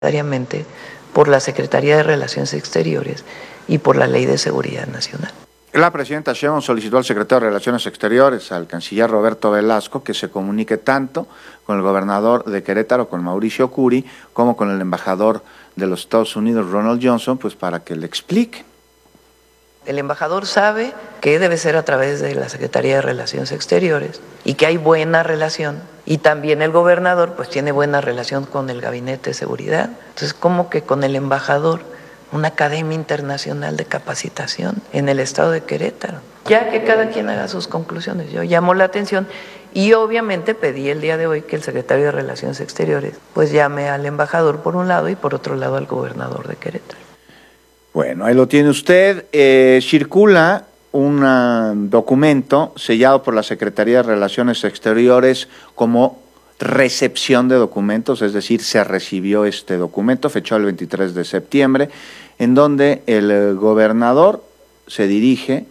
Diariamente por la Secretaría de Relaciones Exteriores y por la Ley de Seguridad Nacional. La presidenta Sheinbaum solicitó al secretario de Relaciones Exteriores, al canciller Roberto Velasco, que se comunique tanto con el gobernador de Querétaro, con Mauricio Curi, como con el embajador de los Estados Unidos, Ronald Johnson, pues para que le explique. El embajador sabe que debe ser a través de la Secretaría de Relaciones Exteriores y que hay buena relación. Y también el gobernador pues tiene buena relación con el Gabinete de Seguridad. Entonces, ¿cómo que con el embajador? Una academia internacional de capacitación en el estado de Querétaro. Ya que cada quien haga sus conclusiones. Yo llamo la atención y obviamente pedí el día de hoy que el secretario de Relaciones Exteriores pues llame al embajador por un lado y por otro lado al gobernador de Querétaro. Bueno, ahí lo tiene usted. Circula un documento sellado por la Secretaría de Relaciones Exteriores como recepción de documentos, es decir, se recibió este documento, fechado el 23 de septiembre, en donde el gobernador se dirige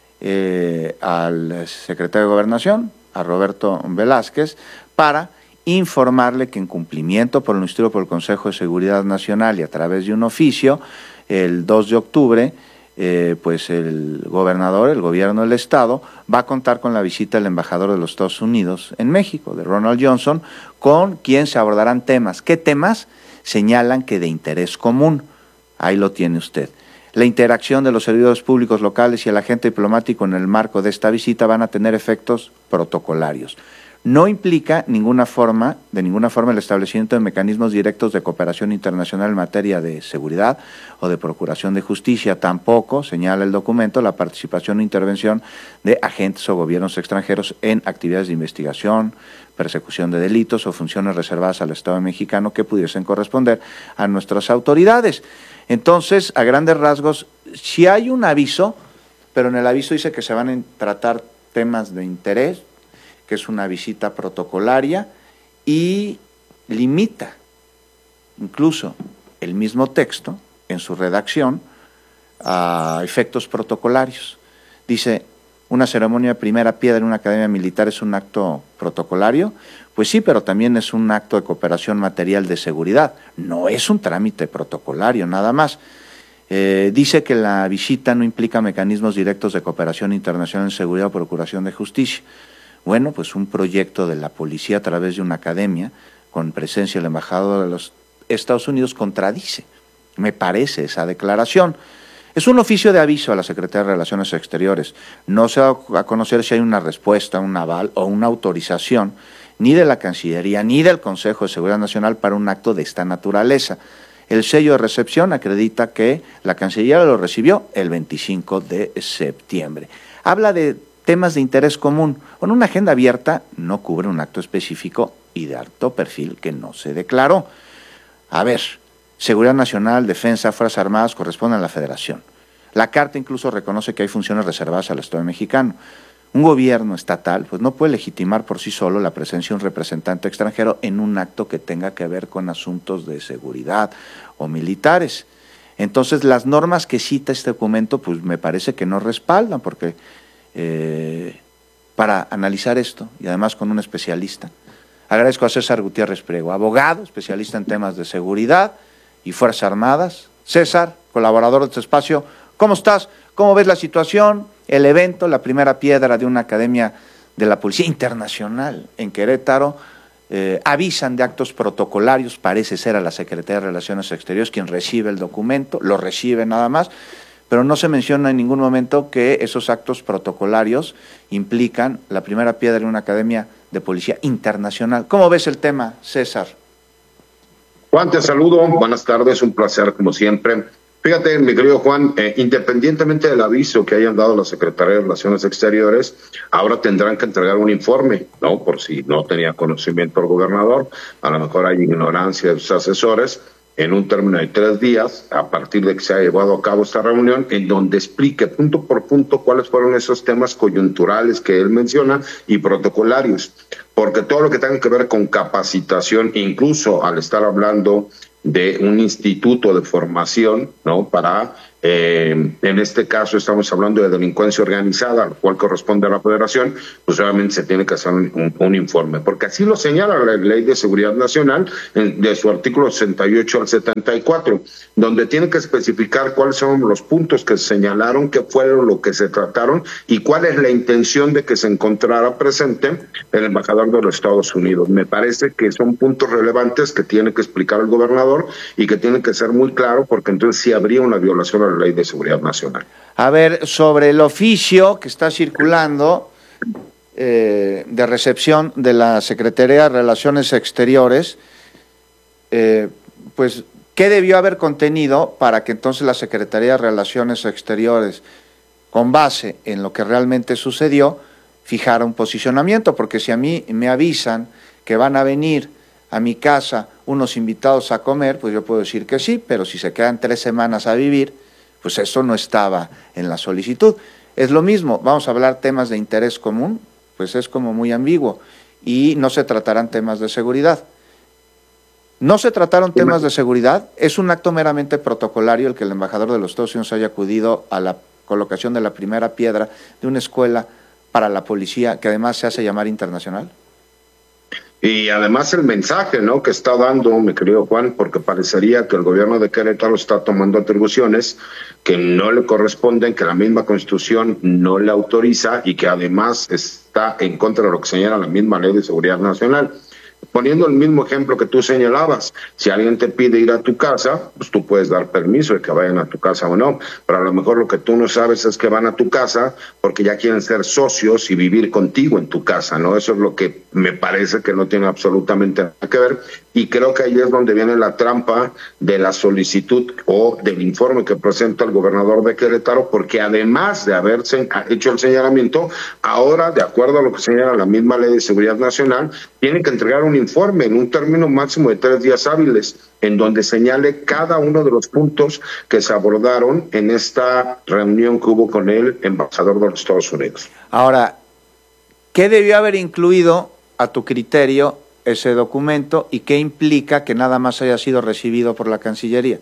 al secretario de Gobernación, a Roberto Velázquez, para informarle que en cumplimiento por lo instituido por el Consejo de Seguridad Nacional y a través de un oficio, el 2 de octubre, pues el gobernador, el gobierno del estado, va a contar con la visita del embajador de los Estados Unidos en México, de Ronald Johnson, con quien se abordarán temas. ¿Qué temas? Señalan que de interés común. Ahí lo tiene usted. La interacción de los servidores públicos locales y el agente diplomático en el marco de esta visita van a tener efectos protocolarios. No implica de ninguna forma el establecimiento de mecanismos directos de cooperación internacional en materia de seguridad o de procuración de justicia. Tampoco, señala el documento, la participación o intervención de agentes o gobiernos extranjeros en actividades de investigación, persecución de delitos o funciones reservadas al Estado mexicano que pudiesen corresponder a nuestras autoridades. Entonces, a grandes rasgos, sí hay un aviso, pero en el aviso dice que se van a tratar temas de interés, que es una visita protocolaria, y limita incluso el mismo texto en su redacción a efectos protocolarios. Dice, ¿una ceremonia de primera piedra en una academia militar es un acto protocolario? Pues sí, pero también es un acto de cooperación material de seguridad. No es un trámite protocolario, nada más. Dice que la visita no implica mecanismos directos de cooperación internacional en seguridad o procuración de justicia. Bueno, pues un proyecto de la policía a través de una academia, con presencia del embajador de los Estados Unidos, contradice, me parece, esa declaración. Es un oficio de aviso a la Secretaría de Relaciones Exteriores. No se da a conocer si hay una respuesta, un aval o una autorización, ni de la Cancillería, ni del Consejo de Seguridad Nacional para un acto de esta naturaleza. El sello de recepción acredita que la Cancillería lo recibió el 25 de septiembre. Habla de temas de interés común. Bueno, una agenda abierta no cubre un acto específico y de alto perfil que no se declaró. A ver, Seguridad Nacional, Defensa, Fuerzas Armadas corresponden a la Federación. La Carta incluso reconoce que hay funciones reservadas al Estado mexicano. Un gobierno estatal pues no puede legitimar por sí solo la presencia de un representante extranjero en un acto que tenga que ver con asuntos de seguridad o militares. Entonces, las normas que cita este documento pues me parece que no respaldan, porque para analizar esto, y además con un especialista. Agradezco a César Gutiérrez Priego, abogado, especialista en temas de seguridad y Fuerzas Armadas. César, colaborador de este espacio, ¿cómo estás? ¿Cómo ves la situación? El evento, la primera piedra de una academia de la Policía Internacional en Querétaro, avisan de actos protocolarios, parece ser a la Secretaría de Relaciones Exteriores quien recibe el documento, lo recibe nada más, pero no se menciona en ningún momento que esos actos protocolarios implican la primera piedra en una academia de policía internacional. ¿Cómo ves el tema, César? Juan, te saludo. Buenas tardes, un placer como siempre. Fíjate, mi querido Juan, independientemente del aviso que hayan dado la Secretaría de Relaciones Exteriores, ahora tendrán que entregar un informe, ¿no? Por si no tenía conocimiento el gobernador, a lo mejor hay ignorancia de sus asesores, en un término de 3 días, a partir de que se ha llevado a cabo esta reunión, en donde explique punto por punto cuáles fueron esos temas coyunturales que él menciona y protocolarios. Porque todo lo que tenga que ver con capacitación, incluso al estar hablando de un instituto de formación, ¿no? Para en este caso estamos hablando de delincuencia organizada, al cual corresponde a la Federación, pues obviamente se tiene que hacer un informe, porque así lo señala la Ley de Seguridad Nacional de su artículo 68 al 74, donde tiene que especificar cuáles son los puntos que se señalaron, qué fueron lo que se trataron y cuál es la intención de que se encontrara presente el embajador de los Estados Unidos. Me parece que son puntos relevantes que tiene que explicar el gobernador y que tiene que ser muy claro, porque entonces sí habría una violación a la Ley de Seguridad Nacional. A ver, sobre el oficio que está circulando de recepción de la Secretaría de Relaciones Exteriores, pues, ¿qué debió haber contenido para que entonces la Secretaría de Relaciones Exteriores, con base en lo que realmente sucedió, fijara un posicionamiento? Porque si a mí me avisan que van a venir a mi casa unos invitados a comer, pues yo puedo decir que sí, pero si se quedan 3 semanas a vivir, pues eso no estaba en la solicitud. Es lo mismo, vamos a hablar temas de interés común, pues es como muy ambiguo, y no se tratarán temas de seguridad. No se trataron temas de seguridad, es un acto meramente protocolario el que el embajador de los Estados Unidos haya acudido a la colocación de la primera piedra de una escuela para la policía, que además se hace llamar internacional. Y además el mensaje, ¿no?, que está dando, mi querido Juan, porque parecería que el gobierno de Querétaro está tomando atribuciones que no le corresponden, que la misma Constitución no le autoriza y que además está en contra de lo que señala la misma Ley de Seguridad Nacional. Poniendo el mismo ejemplo que tú señalabas, si alguien te pide ir a tu casa, pues tú puedes dar permiso de que vayan a tu casa o no, pero a lo mejor lo que tú no sabes es que van a tu casa porque ya quieren ser socios y vivir contigo en tu casa, ¿no? Eso es lo que me parece que no tiene absolutamente nada que ver, y creo que ahí es donde viene la trampa de la solicitud o del informe que presenta el gobernador de Querétaro, porque además de haberse hecho el señalamiento, ahora, de acuerdo a lo que señala la misma Ley de Seguridad Nacional, tiene que entregar un informe en un término máximo de 3 días hábiles, en donde señale cada uno de los puntos que se abordaron en esta reunión que hubo con el embajador de los Estados Unidos. Ahora, ¿qué debió haber incluido, a tu criterio, ese documento, y qué implica que nada más haya sido recibido por la Cancillería?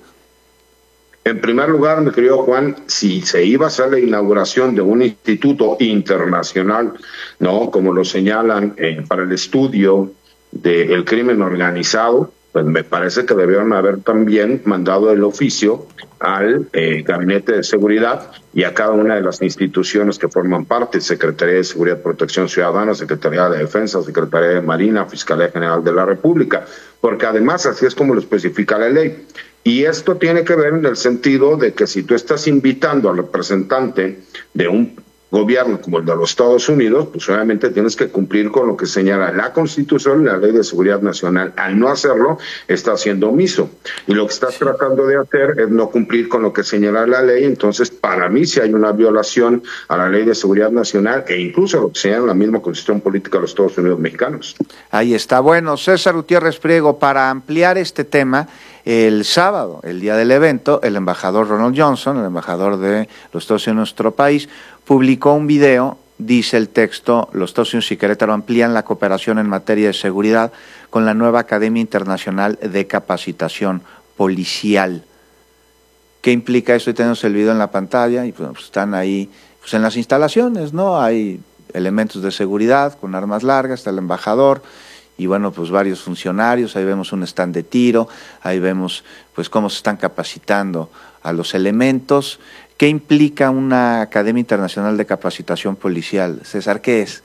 En primer lugar, mi querido Juan, si se iba a hacer la inauguración de un instituto internacional, ¿no?, como lo señalan para el estudio del crimen organizado, pues me parece que debieron haber también mandado el oficio al Gabinete de Seguridad y a cada una de las instituciones que forman parte: Secretaría de Seguridad y Protección Ciudadana, Secretaría de Defensa, Secretaría de Marina, Fiscalía General de la República, porque además así es como lo especifica la ley. Y esto tiene que ver en el sentido de que si tú estás invitando al representante de un gobierno como el de los Estados Unidos, pues obviamente tienes que cumplir con lo que señala la Constitución y la Ley de Seguridad Nacional. Al no hacerlo, estás siendo omiso. Y lo que estás tratando de hacer es no cumplir con lo que señala la ley. Entonces, para mí, sí hay una violación a la Ley de Seguridad Nacional e incluso a lo que señala la misma Constitución Política de los Estados Unidos Mexicanos. Ahí está. Bueno, César Gutiérrez Priego, para ampliar este tema, el sábado, el día del evento, el embajador Ronald Johnson, el embajador de los Estados Unidos en nuestro país, publicó un video. Dice el texto: los Estados Unidos y Querétaro amplían la cooperación en materia de seguridad con la nueva Academia Internacional de Capacitación Policial. ¿Qué implica esto? Y tenemos el video en la pantalla y pues están ahí pues en las instalaciones, ¿no? Hay elementos de seguridad con armas largas, está el embajador y bueno, pues varios funcionarios. Ahí vemos un stand de tiro, ahí vemos pues cómo se están capacitando a los elementos. ¿Qué implica una Academia Internacional de Capacitación Policial? César, ¿qué es?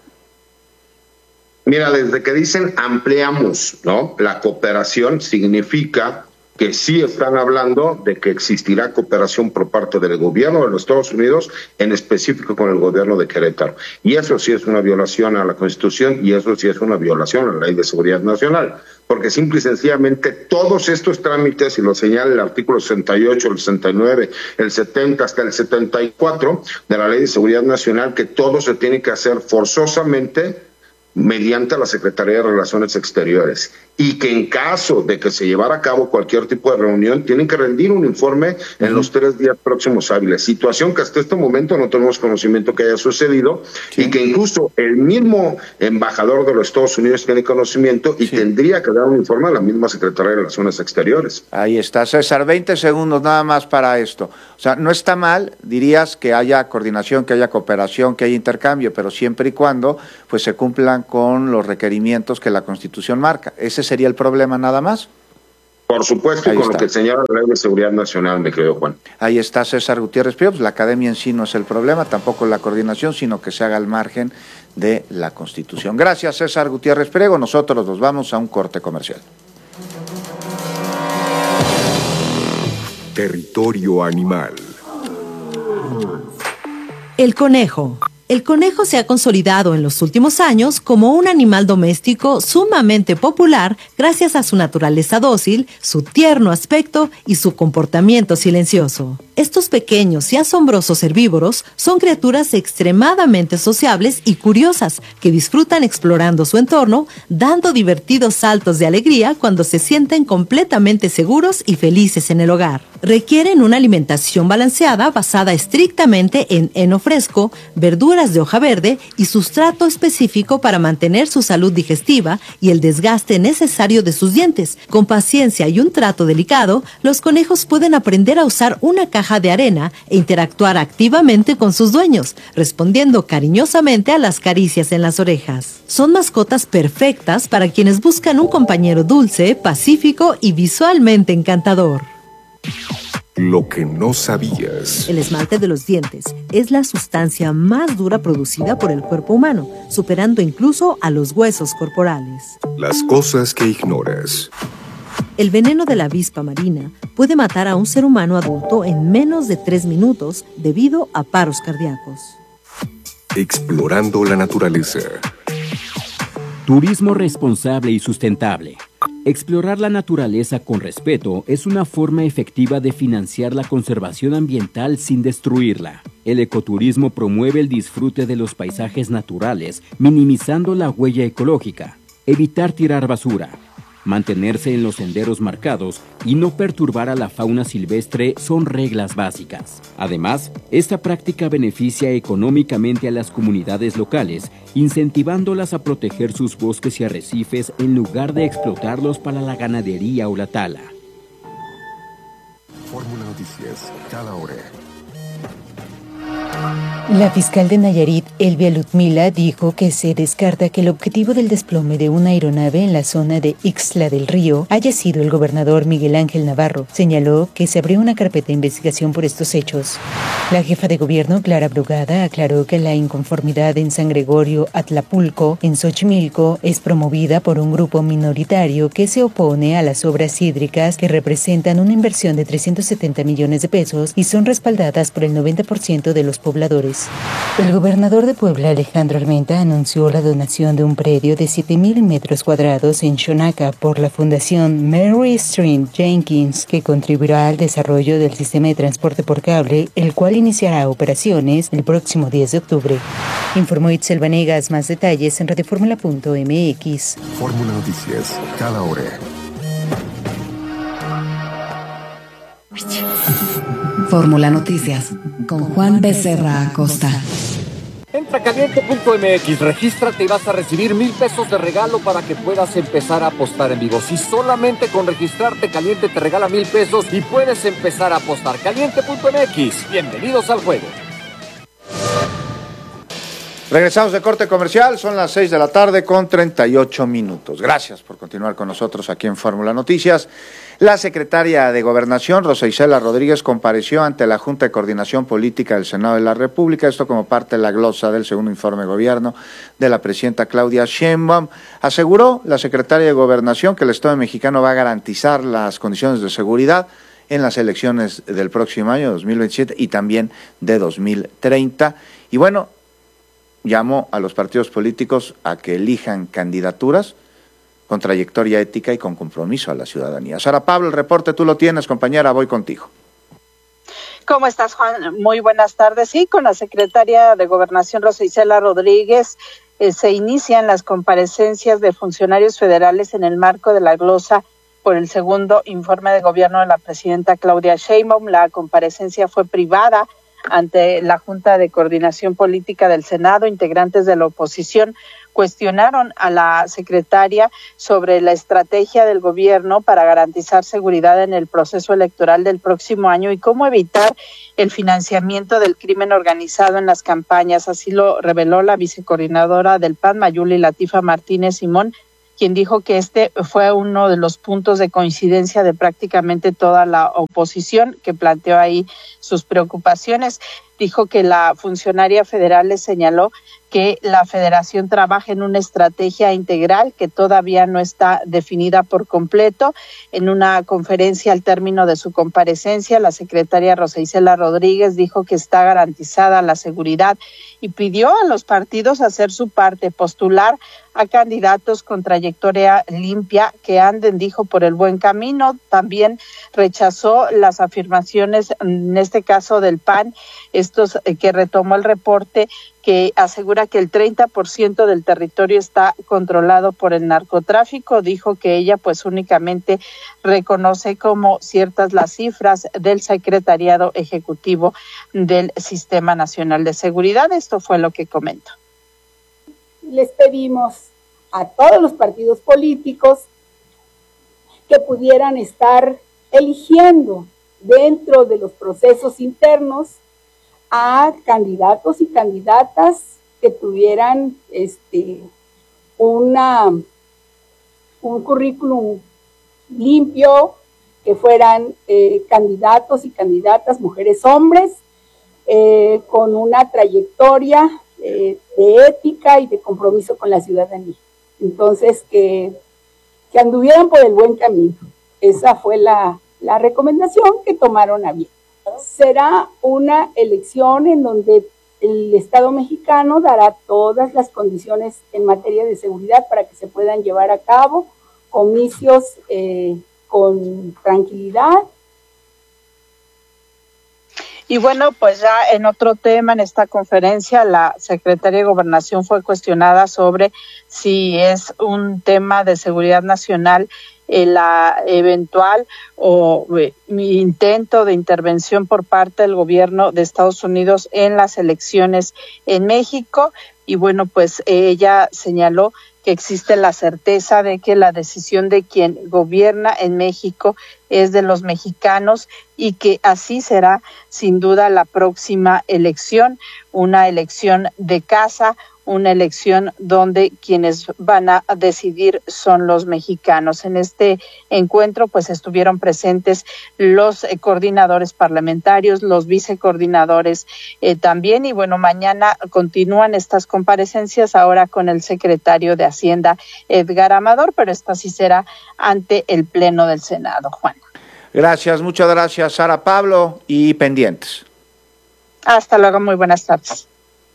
Mira, desde que dicen ampliamos, ¿no?, la cooperación, significa que sí están hablando de que existirá cooperación por parte del gobierno de los Estados Unidos, en específico con el gobierno de Querétaro. Y eso sí es una violación a la Constitución y eso sí es una violación a la Ley de Seguridad Nacional, porque simple y sencillamente todos estos trámites, y lo señala el artículo 68, el 69, el 70 hasta el 74 de la Ley de Seguridad Nacional, que todo se tiene que hacer forzosamente mediante la Secretaría de Relaciones Exteriores, y que en caso de que se llevara a cabo cualquier tipo de reunión, tienen que rendir un informe en los 3 días próximos hábiles, situación que hasta este momento no tenemos conocimiento que haya sucedido, y que incluso el mismo embajador de los Estados Unidos tiene conocimiento y tendría que dar un informe a la misma Secretaría de Relaciones Exteriores. Ahí está, César, 20 segundos nada más para esto. O sea, no está mal, dirías que haya coordinación, que haya cooperación, que haya intercambio, pero siempre y cuando pues se cumplan con los requerimientos que la Constitución marca. ¿Ese sería el problema nada más? Por supuesto, y con lo que señala la Ley de Seguridad Nacional, mi querido Juan. Ahí está César Gutiérrez Prieto. Pues la academia en sí no es el problema, tampoco la coordinación, sino que se haga al margen de la Constitución. Gracias, César Gutiérrez Priego. Nosotros nos vamos a un corte comercial. Territorio animal. El conejo. El conejo se ha consolidado en los últimos años como un animal doméstico sumamente popular gracias a su naturaleza dócil, su tierno aspecto y su comportamiento silencioso. Estos pequeños y asombrosos herbívoros son criaturas extremadamente sociables y curiosas que disfrutan explorando su entorno, dando divertidos saltos de alegría cuando se sienten completamente seguros y felices en el hogar. Requieren una alimentación balanceada basada estrictamente en heno fresco, verduras de hoja verde y sustrato específico para mantener su salud digestiva y el desgaste necesario de sus dientes. Con paciencia y un trato delicado, los conejos pueden aprender a usar una caja de arena e interactuar activamente con sus dueños, respondiendo cariñosamente a las caricias en las orejas. Son mascotas perfectas para quienes buscan un compañero dulce, pacífico y visualmente encantador. Lo que no sabías. El esmalte de los dientes es la sustancia más dura producida por el cuerpo humano, superando incluso a los huesos corporales. Las cosas que ignoras. El veneno de la avispa marina puede matar a un ser humano adulto en menos de 3 minutos debido a paros cardíacos. Explorando la naturaleza. Turismo responsable y sustentable. Explorar la naturaleza con respeto es una forma efectiva de financiar la conservación ambiental sin destruirla. El ecoturismo promueve el disfrute de los paisajes naturales, minimizando la huella ecológica. Evitar tirar basura. Mantenerse en los senderos marcados y no perturbar a la fauna silvestre son reglas básicas. Además, esta práctica beneficia económicamente a las comunidades locales, incentivándolas a proteger sus bosques y arrecifes en lugar de explotarlos para la ganadería o la tala. Fórmula Noticias, cada hora. La fiscal de Nayarit, Elvia Ludmila, dijo que se descarta que el objetivo del desplome de una aeronave en la zona de Ixtla del Río haya sido el gobernador Miguel Ángel Navarro. Señaló que se abrió una carpeta de investigación por estos hechos. La jefa de gobierno, Clara Brugada, aclaró que la inconformidad en San Gregorio Atlapulco, en Xochimilco, es promovida por un grupo minoritario que se opone a las obras hídricas que representan una inversión de 370 millones de pesos y son respaldadas por el 90% de los pobladores. El gobernador de Puebla, Alejandro Armenta, anunció la donación de un predio de 7,000 metros cuadrados en Xonaca por la Fundación Mary Street Jenkins, que contribuirá al desarrollo del sistema de transporte por cable, el cual iniciará operaciones el próximo 10 de octubre. Informó Itzel Vanegas. Más detalles en radioformula.mx. Fórmula Noticias, cada hora. Fórmula Noticias, con Juan Becerra Acosta. Entra a caliente.mx, regístrate y vas a recibir 1,000 pesos de regalo para que puedas empezar a apostar en vivo. Si solamente con registrarte, Caliente te regala 1,000 pesos y puedes empezar a apostar. Caliente.mx, bienvenidos al juego. Regresamos de corte comercial, son las 6 de la tarde con 38 minutos. Gracias por continuar con nosotros aquí en Fórmula Noticias. La secretaria de Gobernación, Rosa Isela Rodríguez, compareció ante la Junta de Coordinación Política del Senado de la República, esto como parte de la glosa del segundo informe de gobierno de la presidenta Claudia Sheinbaum. Aseguró la secretaria de Gobernación que el Estado mexicano va a garantizar las condiciones de seguridad en las elecciones del próximo año, 2027, y también de 2030. Y bueno, llamó a los partidos políticos a que elijan candidaturas con trayectoria ética y con compromiso a la ciudadanía. Sara Pablo, el reporte tú lo tienes, compañera, voy contigo. ¿Cómo estás, Juan? Muy buenas tardes. Sí, con la secretaria de Gobernación, Rosa Isela Rodríguez, se inician las comparecencias de funcionarios federales en el marco de la glosa por el segundo informe de gobierno de la presidenta Claudia Sheinbaum. La comparecencia fue privada ante la Junta de Coordinación Política del Senado. Integrantes de la oposición cuestionaron a la secretaria sobre la estrategia del gobierno para garantizar seguridad en el proceso electoral del próximo año y cómo evitar el financiamiento del crimen organizado en las campañas. Así lo reveló la vicecoordinadora del PAN, Mayuli Latifa Martínez Simón, quien dijo que este fue uno de los puntos de coincidencia de prácticamente toda la oposición, que planteó ahí sus preocupaciones. Dijo que la funcionaria federal le señaló que la federación trabaja en una estrategia integral que todavía no está definida por completo. En una conferencia al término de su comparecencia, la secretaria Rosa Isela Rodríguez dijo que está garantizada la seguridad y pidió a los partidos hacer su parte, postular a candidatos con trayectoria limpia que anden, dijo, por el buen camino. También rechazó las afirmaciones, en este caso del PAN, estos que retomó el reporte que asegura que el 30% del territorio está controlado por el narcotráfico. Dijo que ella pues únicamente reconoce como ciertas las cifras del Secretariado Ejecutivo del Sistema Nacional de Seguridad. Esto fue lo que comentó. Les pedimos a todos los partidos políticos que pudieran estar eligiendo dentro de los procesos internos a candidatos y candidatas que tuvieran un currículum limpio, que fueran candidatos y candidatas, mujeres, hombres, con una trayectoria de ética y de compromiso con la ciudadanía. Entonces, que anduvieran por el buen camino. Esa fue la recomendación que tomaron a bien. Será una elección en donde el Estado mexicano dará todas las condiciones en materia de seguridad para que se puedan llevar a cabo comicios con tranquilidad. Y bueno, pues ya en otro tema, en esta conferencia, la secretaria de Gobernación fue cuestionada sobre si es un tema de seguridad nacional la eventual intento de intervención por parte del gobierno de Estados Unidos en las elecciones en México. Y bueno, pues ella señaló que existe la certeza de que la decisión de quien gobierna en México es de los mexicanos y que así será sin duda la próxima elección, una elección de casa, una elección donde quienes van a decidir son los mexicanos. En este encuentro pues estuvieron presentes los coordinadores parlamentarios, los vicecoordinadores también, y bueno, mañana continúan estas comparecencias ahora con el secretario de Hacienda, Edgar Amador, pero esta sí será ante el Pleno del Senado. Juan. Gracias, muchas gracias, Sara Pablo, y pendientes. Hasta luego, muy buenas tardes.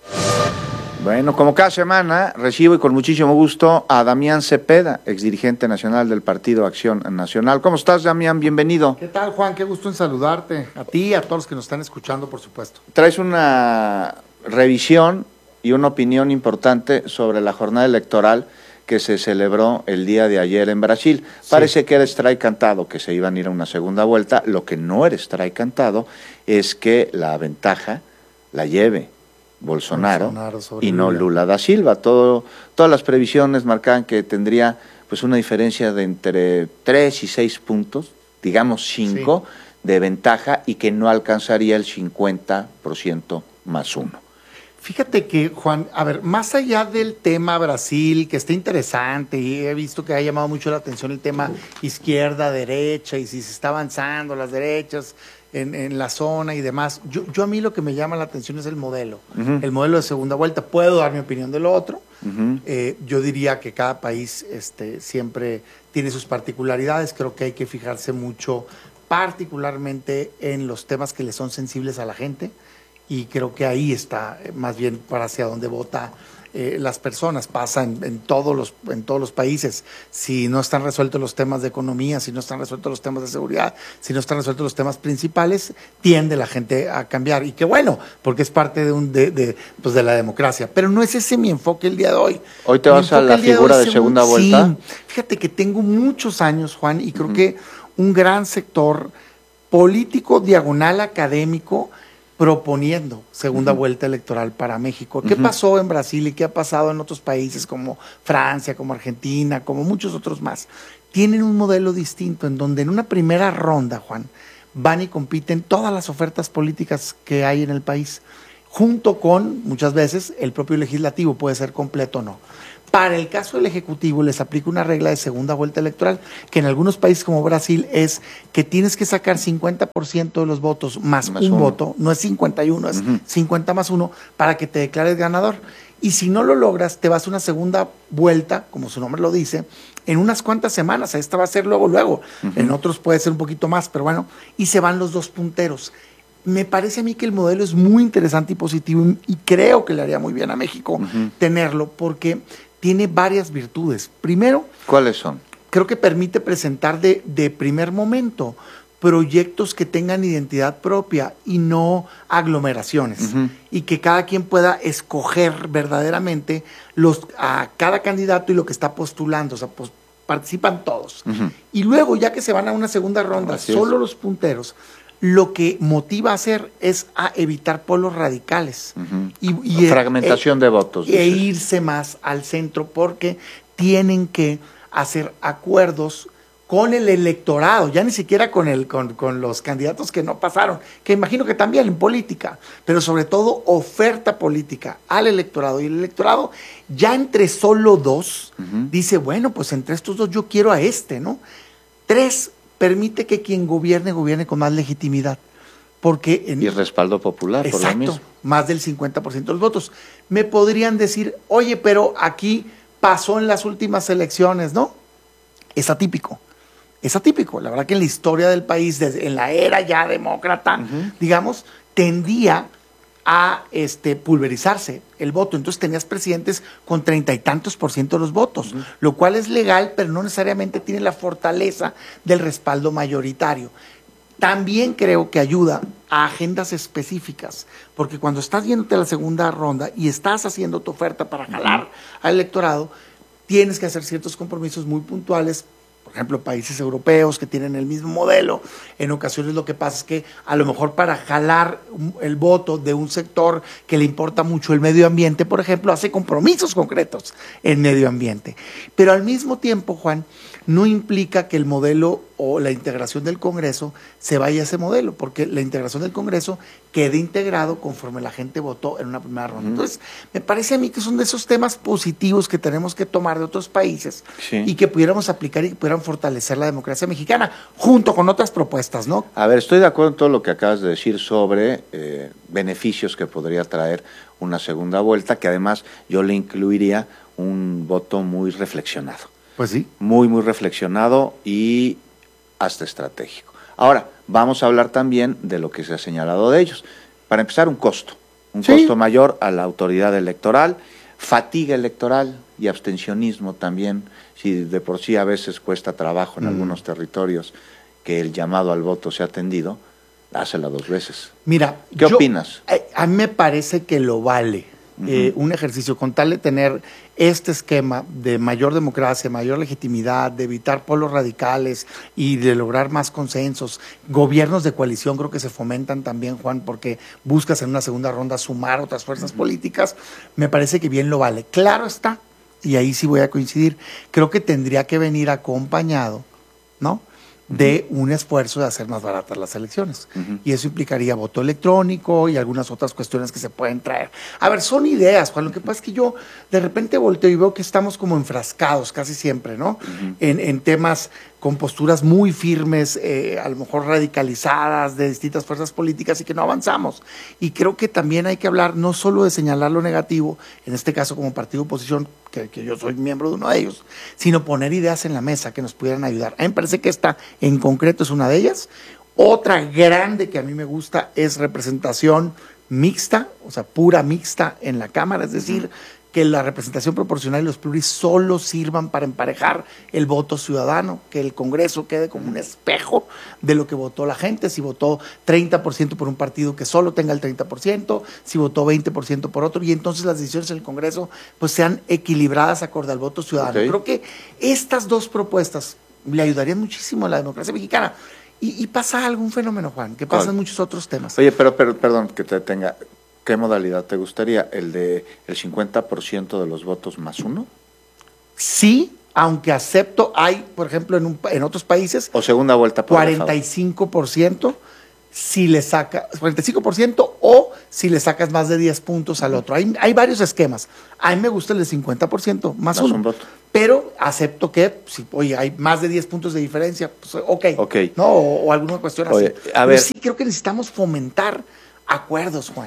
Bueno, como cada semana, recibo y con muchísimo gusto a Damián Cepeda, exdirigente nacional del Partido Acción Nacional. ¿Cómo estás, Damián? Bienvenido. ¿Qué tal, Juan? Qué gusto en saludarte. A ti y a todos los que nos están escuchando, por supuesto. Traes una revisión y una opinión importante sobre la jornada electoral que se celebró el día de ayer en Brasil. Sí. Parece que era strike cantado, que se iban a ir a una segunda vuelta. Lo que no era strike cantado es que la ventaja la lleve Bolsonaro y no Lula da Silva. Todas las previsiones marcaban que tendría pues una diferencia de entre 3 y 6 puntos, digamos 5, sí, de ventaja, y que no alcanzaría el 50% más 1. Fíjate que, Juan, a ver, más allá del tema Brasil, que está interesante, y he visto que ha llamado mucho la atención el tema izquierda-derecha, y si se está avanzando las derechas en la zona y demás, yo a mí lo que me llama la atención es el modelo, el modelo de segunda vuelta. Puedo dar mi opinión de lo otro. Yo diría que cada país siempre tiene sus particularidades. Creo que hay que fijarse mucho, particularmente en los temas que le son sensibles a la gente, y creo que ahí está más bien para hacia dónde vota las personas, pasa en todos los países. Si no están resueltos los temas de economía, si no están resueltos los temas de seguridad, si no están resueltos los temas principales, tiende la gente a cambiar. Y qué bueno, porque es parte de la democracia. Pero no es ese mi enfoque el día de hoy. ¿Hoy te vas a la figura de segunda vuelta? Sí, fíjate que tengo muchos años, Juan, y creo que un gran sector político, diagonal académico, proponiendo segunda vuelta electoral para México. ¿Qué pasó en Brasil y qué ha pasado en otros países como Francia, como Argentina, como muchos otros más? Tienen un modelo distinto en donde en una primera ronda, Juan, van y compiten todas las ofertas políticas que hay en el país, junto con, muchas veces, el propio legislativo, puede ser completo o no. Para el caso del Ejecutivo les aplica una regla de segunda vuelta electoral, que en algunos países como Brasil es que tienes que sacar 50% de los votos más un voto, no es 51, es 50 más 1, para que te declares ganador. Y si no lo logras, te vas a una segunda vuelta, como su nombre lo dice, en unas cuantas semanas. Esta va a ser luego. En otros puede ser un poquito más, pero bueno, y se van los dos punteros. Me parece a mí que el modelo es muy interesante y positivo y creo que le haría muy bien a México tenerlo, porque tiene varias virtudes. Primero, ¿cuáles son? Creo que permite presentar de primer momento proyectos que tengan identidad propia y no aglomeraciones, y que cada quien pueda escoger verdaderamente a cada candidato y lo que está postulando, o sea, participan todos. Y luego, ya que se van a una segunda ronda, solo los punteros, lo que motiva a hacer es a evitar polos radicales. Y fragmentación de votos. E irse más al centro, porque tienen que hacer acuerdos con el electorado, ya ni siquiera con los candidatos que no pasaron, que imagino que también en política, pero sobre todo oferta política al electorado. Y el electorado, ya entre solo dos, dice, bueno, pues entre estos dos yo quiero a este, ¿no? 3, permite que quien gobierne con más legitimidad. Porque y respaldo popular, exacto, por lo mismo. Más del 50% de los votos. Me podrían decir, oye, pero aquí pasó en las últimas elecciones, ¿no? Es atípico. Es atípico. La verdad que en la historia del país, en la era ya demócrata, digamos, tendía a pulverizarse el voto. Entonces tenías presidentes con 30 y tantos % de los votos, lo cual es legal, pero no necesariamente tiene la fortaleza del respaldo mayoritario. También creo que ayuda a agendas específicas, porque cuando estás yéndote a la segunda ronda y estás haciendo tu oferta para jalar al electorado, tienes que hacer ciertos compromisos muy puntuales. Por ejemplo, países europeos que tienen el mismo modelo, en ocasiones lo que pasa es que a lo mejor para jalar el voto de un sector que le importa mucho el medio ambiente, por ejemplo, hace compromisos concretos en medio ambiente. Pero al mismo tiempo, Juan, no implica que el modelo o la integración del Congreso se vaya a ese modelo, porque la integración del Congreso quede integrado conforme la gente votó en una primera ronda. Entonces, me parece a mí que son de esos temas positivos que tenemos que tomar de otros países y que pudiéramos aplicar y que pudieran fortalecer la democracia mexicana, junto con otras propuestas, ¿no? A ver, estoy de acuerdo en todo lo que acabas de decir sobre beneficios que podría traer una segunda vuelta, que además yo le incluiría un voto muy reflexionado. Pues sí. Muy, muy reflexionado y hasta estratégico. Ahora, vamos a hablar también de lo que se ha señalado de ellos. Para empezar, un costo mayor a la autoridad electoral, fatiga electoral y abstencionismo también, si de por sí a veces cuesta trabajo en algunos territorios que el llamado al voto sea atendido, hácela 2 veces. Mira, ¿qué opinas? A mí me parece que lo vale. Un ejercicio con tal de tener este esquema de mayor democracia, mayor legitimidad, de evitar polos radicales y de lograr más consensos. Gobiernos de coalición creo que se fomentan también, Juan, porque buscas en una segunda ronda sumar otras fuerzas políticas. Me parece que bien lo vale. Claro está, y ahí sí voy a coincidir, creo que tendría que venir acompañado, ¿no?, de un esfuerzo de hacer más baratas las elecciones. Y eso implicaría voto electrónico y algunas otras cuestiones que se pueden traer. A ver, son ideas, Juan. Lo que pasa es que yo de repente volteo y veo que estamos como enfrascados casi siempre, ¿no? En temas con posturas muy firmes, a lo mejor radicalizadas de distintas fuerzas políticas y que no avanzamos. Y creo que también hay que hablar no solo de señalar lo negativo, en este caso como partido de oposición, que yo soy miembro de uno de ellos, sino poner ideas en la mesa que nos pudieran ayudar. A mí me parece que esta en concreto es una de ellas. Otra grande que a mí me gusta es representación mixta, o sea, pura mixta en la Cámara, es decir, que la representación proporcional y los pluris solo sirvan para emparejar el voto ciudadano, que el Congreso quede como un espejo de lo que votó la gente, si votó 30% por un partido que solo tenga el 30%, si votó 20% por otro, y entonces las decisiones en el Congreso pues sean equilibradas acorde al voto ciudadano. Okay. Creo que estas dos propuestas le ayudarían muchísimo a la democracia mexicana. Y pasa algún fenómeno, Juan, que pasa en muchos otros temas. Oye, pero perdón que te detenga. ¿Qué modalidad te gustaría? ¿El de el 50% de los votos más uno? Sí, aunque acepto, hay, por ejemplo, en otros países... ¿O segunda vuelta por 45%, si le saca, 45% o si le sacas más de 10 puntos al otro. Hay varios esquemas. A mí me gusta el de 50%, más uno. Un voto. Pero acepto que, si, oye, hay más de 10 puntos de diferencia, pues ok. ¿No? O alguna cuestión así. Pero sí creo que necesitamos fomentar acuerdos, Juan.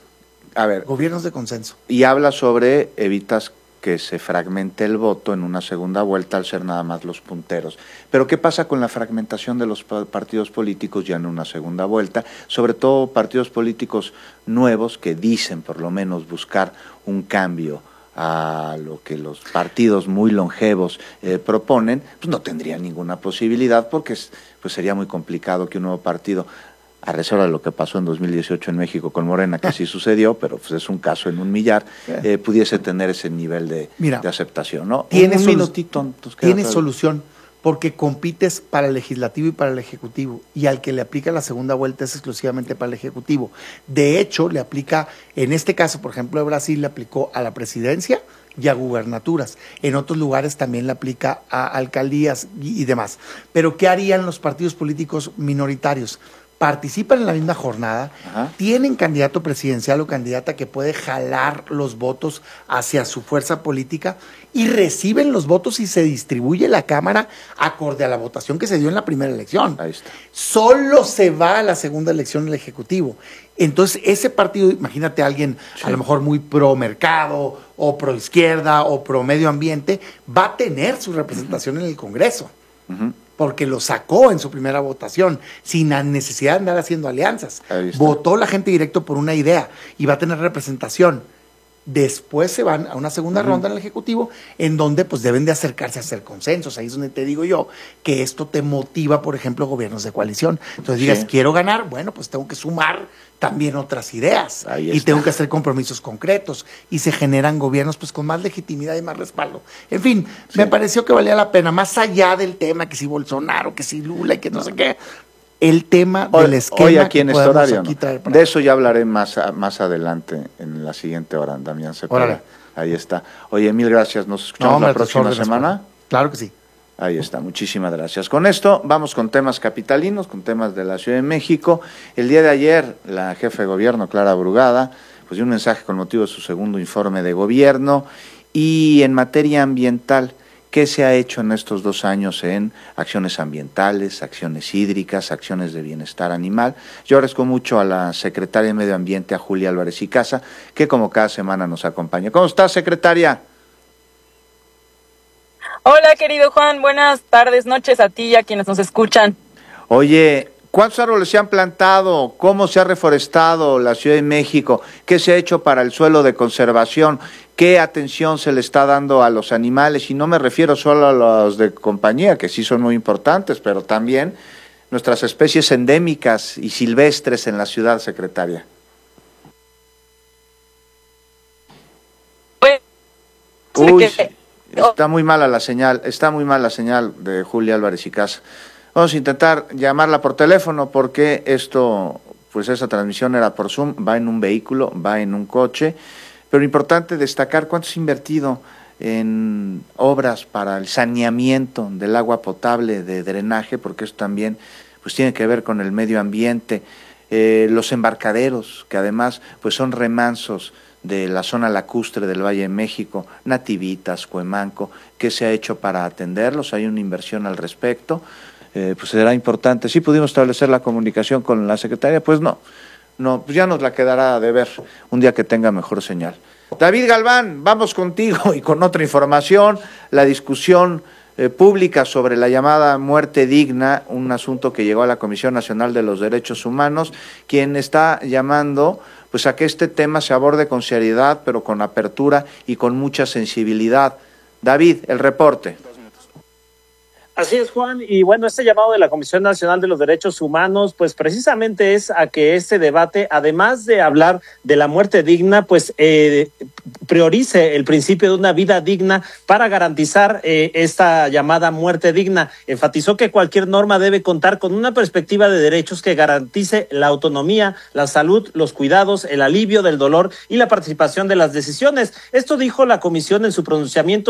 A ver. Gobiernos de consenso. Y habla sobre evitas que se fragmente el voto en una segunda vuelta al ser nada más los punteros. Pero ¿qué pasa con la fragmentación de los partidos políticos ya en una segunda vuelta? Sobre todo partidos políticos nuevos que dicen por lo menos buscar un cambio a lo que los partidos muy longevos proponen, pues no tendrían ninguna posibilidad porque pues sería muy complicado que un nuevo partido, a reserva de lo que pasó en 2018 en México con Morena, que sí sucedió, pero pues es un caso en un millar, pudiese tener ese nivel de aceptación, ¿no? Tiene un minutito. Tiene solución, porque compites para el legislativo y para el ejecutivo, y al que le aplica la segunda vuelta es exclusivamente para el ejecutivo. De hecho, le aplica, en este caso, por ejemplo, de Brasil, le aplicó a la presidencia y a gubernaturas. En otros lugares también le aplica a alcaldías y demás. Pero ¿qué harían los partidos políticos minoritarios? Participan en la misma jornada, tienen candidato presidencial o candidata que puede jalar los votos hacia su fuerza política y reciben los votos y se distribuye la Cámara acorde a la votación que se dio en la primera elección. Ahí está. Solo se va a la segunda elección el Ejecutivo. Entonces, ese partido, imagínate a alguien a lo mejor muy pro mercado o pro izquierda o pro medio ambiente, va a tener su representación en el Congreso. Porque lo sacó en su primera votación, sin la necesidad de andar haciendo alianzas. Votó la gente directo por una idea y va a tener representación. Después se van a una segunda ronda en el Ejecutivo, en donde pues deben de acercarse a hacer consensos. Ahí es donde te digo yo que esto te motiva, por ejemplo, gobiernos de coalición. Entonces digas, quiero ganar, bueno, pues tengo que sumar también otras ideas y tengo que hacer compromisos concretos y se generan gobiernos pues con más legitimidad y más respaldo. En fin, me pareció que valía la pena, más allá del tema que si Bolsonaro, que si Lula y que no sé qué, el tema del esquema hoy aquí en que este horario, aquí traer de eso ya hablaré más adelante en la siguiente hora, Damián Cepeda. Ahí está. Oye, mil gracias, nos escuchamos la próxima semana. Claro que sí. Ahí está, muchísimas gracias. Con esto vamos con temas capitalinos, con temas de la Ciudad de México. El día de ayer, la jefa de gobierno, Clara Brugada, pues dio un mensaje con motivo de su segundo informe de gobierno. Y en materia ambiental, ¿qué se ha hecho en estos 2 años en acciones ambientales, acciones hídricas, acciones de bienestar animal? Yo agradezco mucho a la secretaria de Medio Ambiente, a Julia Álvarez y Casa, que como cada semana nos acompaña. ¿Cómo estás, secretaria? Hola, querido Juan, buenas tardes, noches a ti y a quienes nos escuchan. Oye, ¿cuántos árboles se han plantado? ¿Cómo se ha reforestado la Ciudad de México? ¿Qué se ha hecho para el suelo de conservación? ¿Qué atención se le está dando a los animales? Y no me refiero solo a los de compañía, que sí son muy importantes, pero también nuestras especies endémicas y silvestres en la ciudad, secretaria. Uy, está muy mala la señal de Julia Álvarez y Casa. Vamos a intentar llamarla por teléfono porque esa transmisión era por Zoom, va en un vehículo, va en un coche, pero importante destacar cuánto se ha invertido en obras para el saneamiento del agua potable, de drenaje, porque eso también pues tiene que ver con el medio ambiente, los embarcaderos, que además pues son remansos de la zona lacustre del Valle de México, Nativitas, Cuemanco, ¿qué se ha hecho para atenderlos? Hay una inversión al respecto, pues será importante. ¿Sí pudimos establecer la comunicación con la secretaria? Pues no, pues ya nos la quedará de ver un día que tenga mejor señal. David Galván, vamos contigo y con otra información, la discusión pública sobre la llamada muerte digna, un asunto que llegó a la Comisión Nacional de los Derechos Humanos, quien está llamando pues a que este tema se aborde con seriedad, pero con apertura y con mucha sensibilidad. David, el reporte. Así es, Juan, y bueno, este llamado de la Comisión Nacional de los Derechos Humanos, pues precisamente es a que este debate, además de hablar de la muerte digna, pues priorice el principio de una vida digna para garantizar esta llamada muerte digna. Enfatizó que cualquier norma debe contar con una perspectiva de derechos que garantice la autonomía, la salud, los cuidados, el alivio del dolor y la participación de las decisiones. Esto dijo la Comisión en su pronunciamiento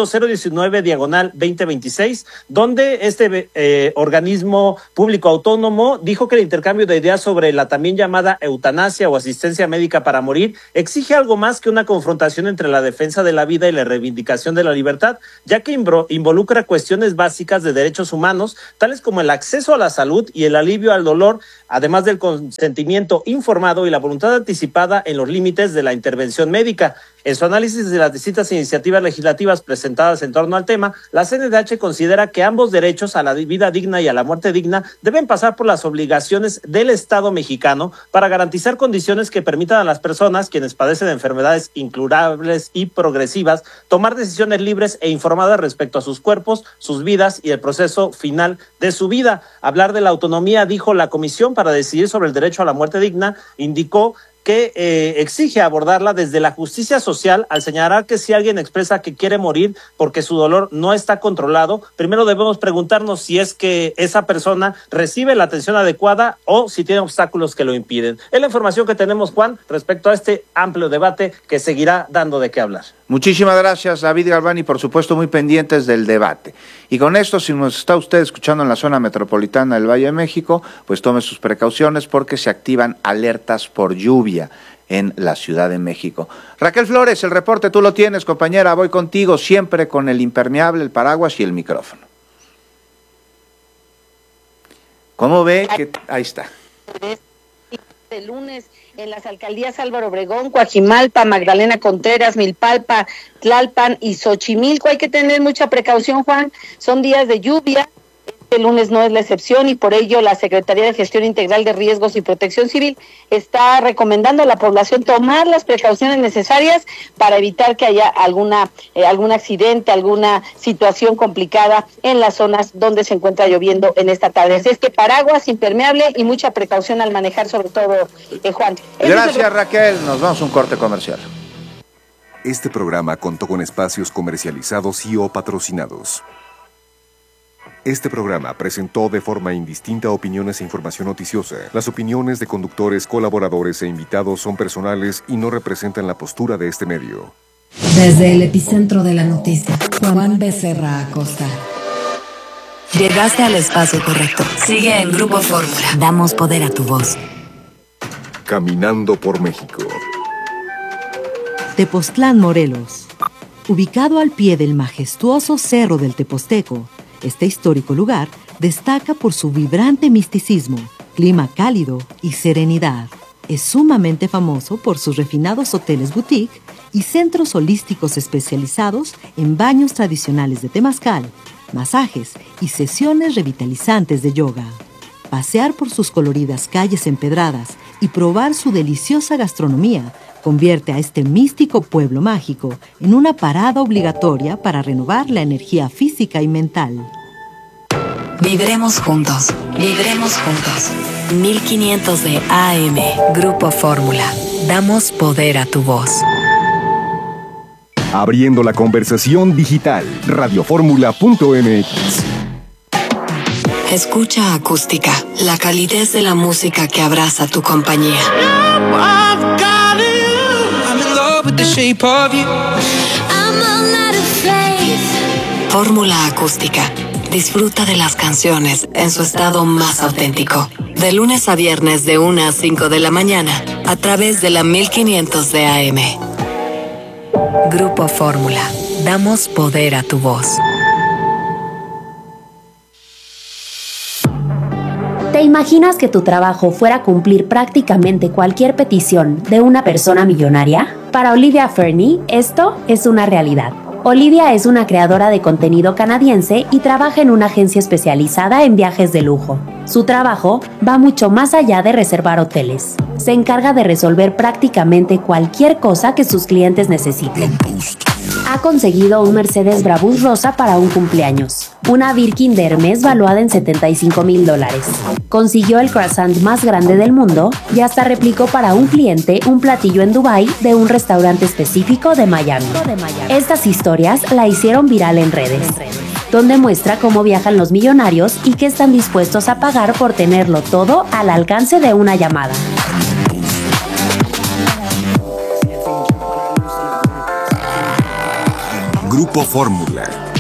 019/2026, donde este organismo público autónomo dijo que el intercambio de ideas sobre la también llamada eutanasia o asistencia médica para morir exige algo más que una confrontación entre la defensa de la vida y la reivindicación de la libertad, ya que involucra cuestiones básicas de derechos humanos, tales como el acceso a la salud y el alivio al dolor, además del consentimiento informado y la voluntad anticipada en los límites de la intervención médica. En su análisis de las distintas iniciativas legislativas presentadas en torno al tema, la CNDH considera que ambos derechos a la vida digna y a la muerte digna deben pasar por las obligaciones del Estado mexicano para garantizar condiciones que permitan a las personas quienes padecen de enfermedades incurables y progresivas tomar decisiones libres e informadas respecto a sus cuerpos, sus vidas y el proceso final de su vida. Hablar de la autonomía, dijo la Comisión para decidir sobre el derecho a la muerte digna, indicó que exige abordarla desde la justicia social al señalar que si alguien expresa que quiere morir porque su dolor no está controlado, primero debemos preguntarnos si es que esa persona recibe la atención adecuada o si tiene obstáculos que lo impiden. Es la información que tenemos, Juan, respecto a este amplio debate que seguirá dando de qué hablar. Muchísimas gracias, David Galván, y por supuesto muy pendientes del debate. Y con esto, si nos está usted escuchando en la zona metropolitana del Valle de México, pues tome sus precauciones porque se activan alertas por lluvia en la Ciudad de México. Raquel Flores, el reporte tú lo tienes, compañera, voy contigo, siempre con el impermeable, el paraguas y el micrófono. ¿Cómo ve? Ahí está. El lunes en las alcaldías Álvaro Obregón, Coajimalpa, Magdalena Contreras, Milpalpa, Tlalpan y Xochimilco. Hay que tener mucha precaución, Juan, son días de lluvia. Este lunes no es la excepción y por ello la Secretaría de Gestión Integral de Riesgos y Protección Civil está recomendando a la población tomar las precauciones necesarias para evitar que haya algún accidente, alguna situación complicada en las zonas donde se encuentra lloviendo en esta tarde. Así es que paraguas, impermeable y mucha precaución al manejar, sobre todo, Juan. Gracias, Raquel. Nos vamos a un corte comercial. Este programa contó con espacios comercializados y o patrocinados. Este programa presentó de forma indistinta opiniones e información noticiosa. Las opiniones de conductores, colaboradores e invitados son personales y no representan la postura de este medio. Desde el epicentro de la noticia, Juan Becerra Acosta. Llegaste al espacio correcto. Sigue en Grupo Fórmula. Damos poder a tu voz. Caminando por México. Tepoztlán, Morelos. Ubicado al pie del majestuoso Cerro del Teposteco, este histórico lugar destaca por su vibrante misticismo, clima cálido y serenidad. Es sumamente famoso por sus refinados hoteles boutique y centros holísticos especializados en baños tradicionales de temazcal, masajes y sesiones revitalizantes de yoga. Pasear por sus coloridas calles empedradas y probar su deliciosa gastronomía convierte a este místico pueblo mágico en una parada obligatoria para renovar la energía física y mental. Vibremos juntos, vibremos juntos. 1500 de AM, Grupo Fórmula. Damos poder a tu voz. Abriendo la conversación digital, radioformula.mx. Escucha Acústica, la calidez de la música que abraza tu compañía. Fórmula Acústica. Disfruta de las canciones en su estado más auténtico. De lunes a viernes de 1 a 5 de la mañana a través de la 1500 de AM. Grupo Fórmula. Damos poder a tu voz. ¿Te imaginas que tu trabajo fuera cumplir prácticamente cualquier petición de una persona millonaria? Para Olivia Fernie, esto es una realidad. Olivia es una creadora de contenido canadiense y trabaja en una agencia especializada en viajes de lujo. Su trabajo va mucho más allá de reservar hoteles. Se encarga de resolver prácticamente cualquier cosa que sus clientes necesiten. Ha conseguido un Mercedes Brabus rosa para un cumpleaños, una Birkin de Hermes valuada en $75,000. Consiguió el croissant más grande del mundo y hasta replicó para un cliente un platillo en Dubái de un restaurante específico de Miami. Estas historias la hicieron viral en redes, donde muestra cómo viajan los millonarios y qué están dispuestos a pagar por tenerlo todo al alcance de una llamada. Grupo Fórmula.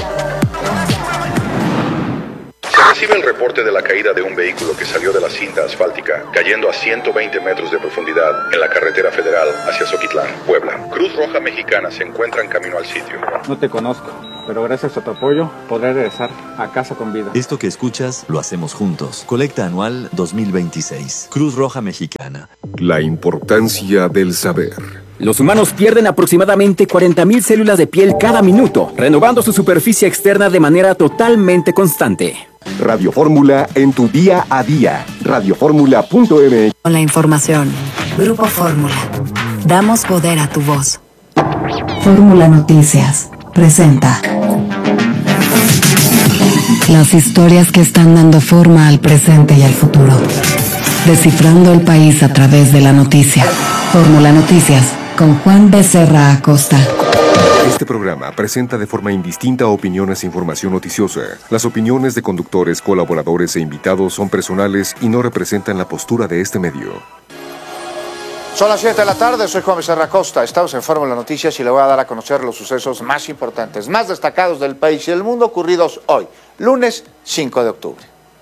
Se recibe el reporte de la caída de un vehículo que salió de la cinta asfáltica, cayendo a 120 metros de profundidad en la carretera federal hacia Zoquitlán, Puebla. Cruz Roja Mexicana se encuentra en camino al sitio. No te conozco, pero gracias a tu apoyo podré regresar a casa con vida. Esto que escuchas lo hacemos juntos. Colecta anual 2026. Cruz Roja Mexicana. La importancia del saber. Los humanos pierden aproximadamente 40,000 células de piel cada minuto, renovando su superficie externa de manera totalmente constante. Radio Fórmula en tu día a día. Radioformula.mx. Con la información. Grupo Fórmula. Damos poder a tu voz. Fórmula Noticias presenta las historias que están dando forma al presente y al futuro. Descifrando el país a través de la noticia. Fórmula Noticias con Juan Becerra Acosta. Este programa presenta de forma indistinta opiniones e información noticiosa. Las opiniones de conductores, colaboradores e invitados son personales y no representan la postura de este medio. Son las 7 de la tarde, soy Juan Becerra Acosta. Estamos en Fórmula Noticias y le voy a dar a conocer los sucesos más importantes, más destacados del país y del mundo ocurridos hoy, lunes 5 de octubre.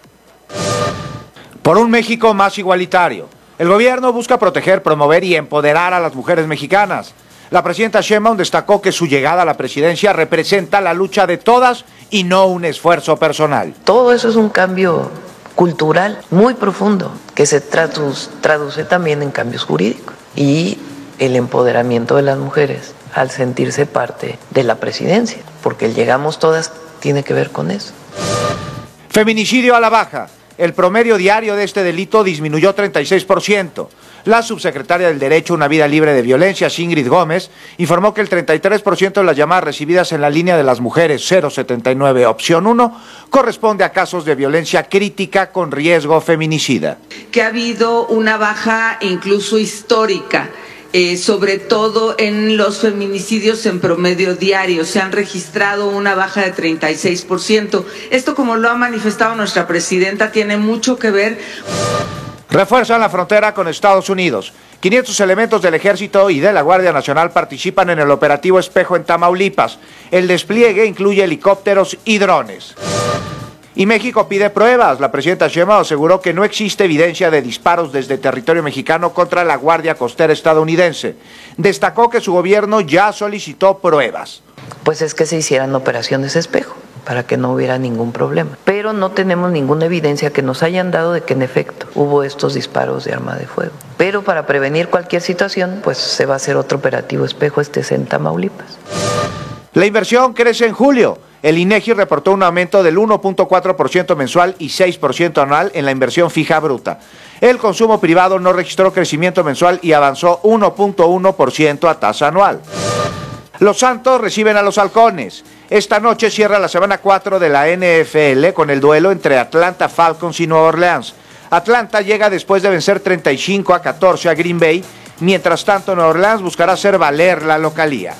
Por un México más igualitario. El gobierno busca proteger, promover y empoderar a las mujeres mexicanas. La presidenta Sheinbaum destacó que su llegada a la presidencia representa la lucha de todas y no un esfuerzo personal. Todo eso es un cambio cultural muy profundo que se traduce también en cambios jurídicos y el empoderamiento de las mujeres al sentirse parte de la presidencia, porque el llegamos todas tiene que ver con eso. Feminicidio a la baja. El promedio diario de este delito disminuyó 36%. La subsecretaria del Derecho a una Vida Libre de Violencia, Ingrid Gómez, informó que el 33% de las llamadas recibidas en la línea de las mujeres 079 opción 1 corresponde a casos de violencia crítica con riesgo feminicida. Que ha habido una baja incluso histórica. Sobre todo en los feminicidios en promedio diario. Se han registrado una baja de 36%. Esto, como lo ha manifestado nuestra presidenta, tiene mucho que ver. Refuerzan la frontera con Estados Unidos. 500 elementos del Ejército y de la Guardia Nacional participan en el operativo Espejo en Tamaulipas. El despliegue incluye helicópteros y drones. Y México pide pruebas. La presidenta Sheinbaum aseguró que no existe evidencia de disparos desde territorio mexicano contra la Guardia Costera estadounidense. Destacó que su gobierno ya solicitó pruebas. Pues es que se hicieran operaciones espejo para que no hubiera ningún problema. Pero no tenemos ninguna evidencia que nos hayan dado de que en efecto hubo estos disparos de arma de fuego. Pero para prevenir cualquier situación, pues se va a hacer otro operativo espejo, es en Tamaulipas. La inversión crece en julio. El INEGI reportó un aumento del 1.4% mensual y 6% anual en la inversión fija bruta. El consumo privado no registró crecimiento mensual y avanzó 1.1% a tasa anual. Los Santos reciben a los Halcones. Esta noche cierra la semana 4 de la NFL con el duelo entre Atlanta Falcons y Nueva Orleans. Atlanta llega después de vencer 35-14 a Green Bay. Mientras tanto, Nueva Orleans buscará hacer valer la localía.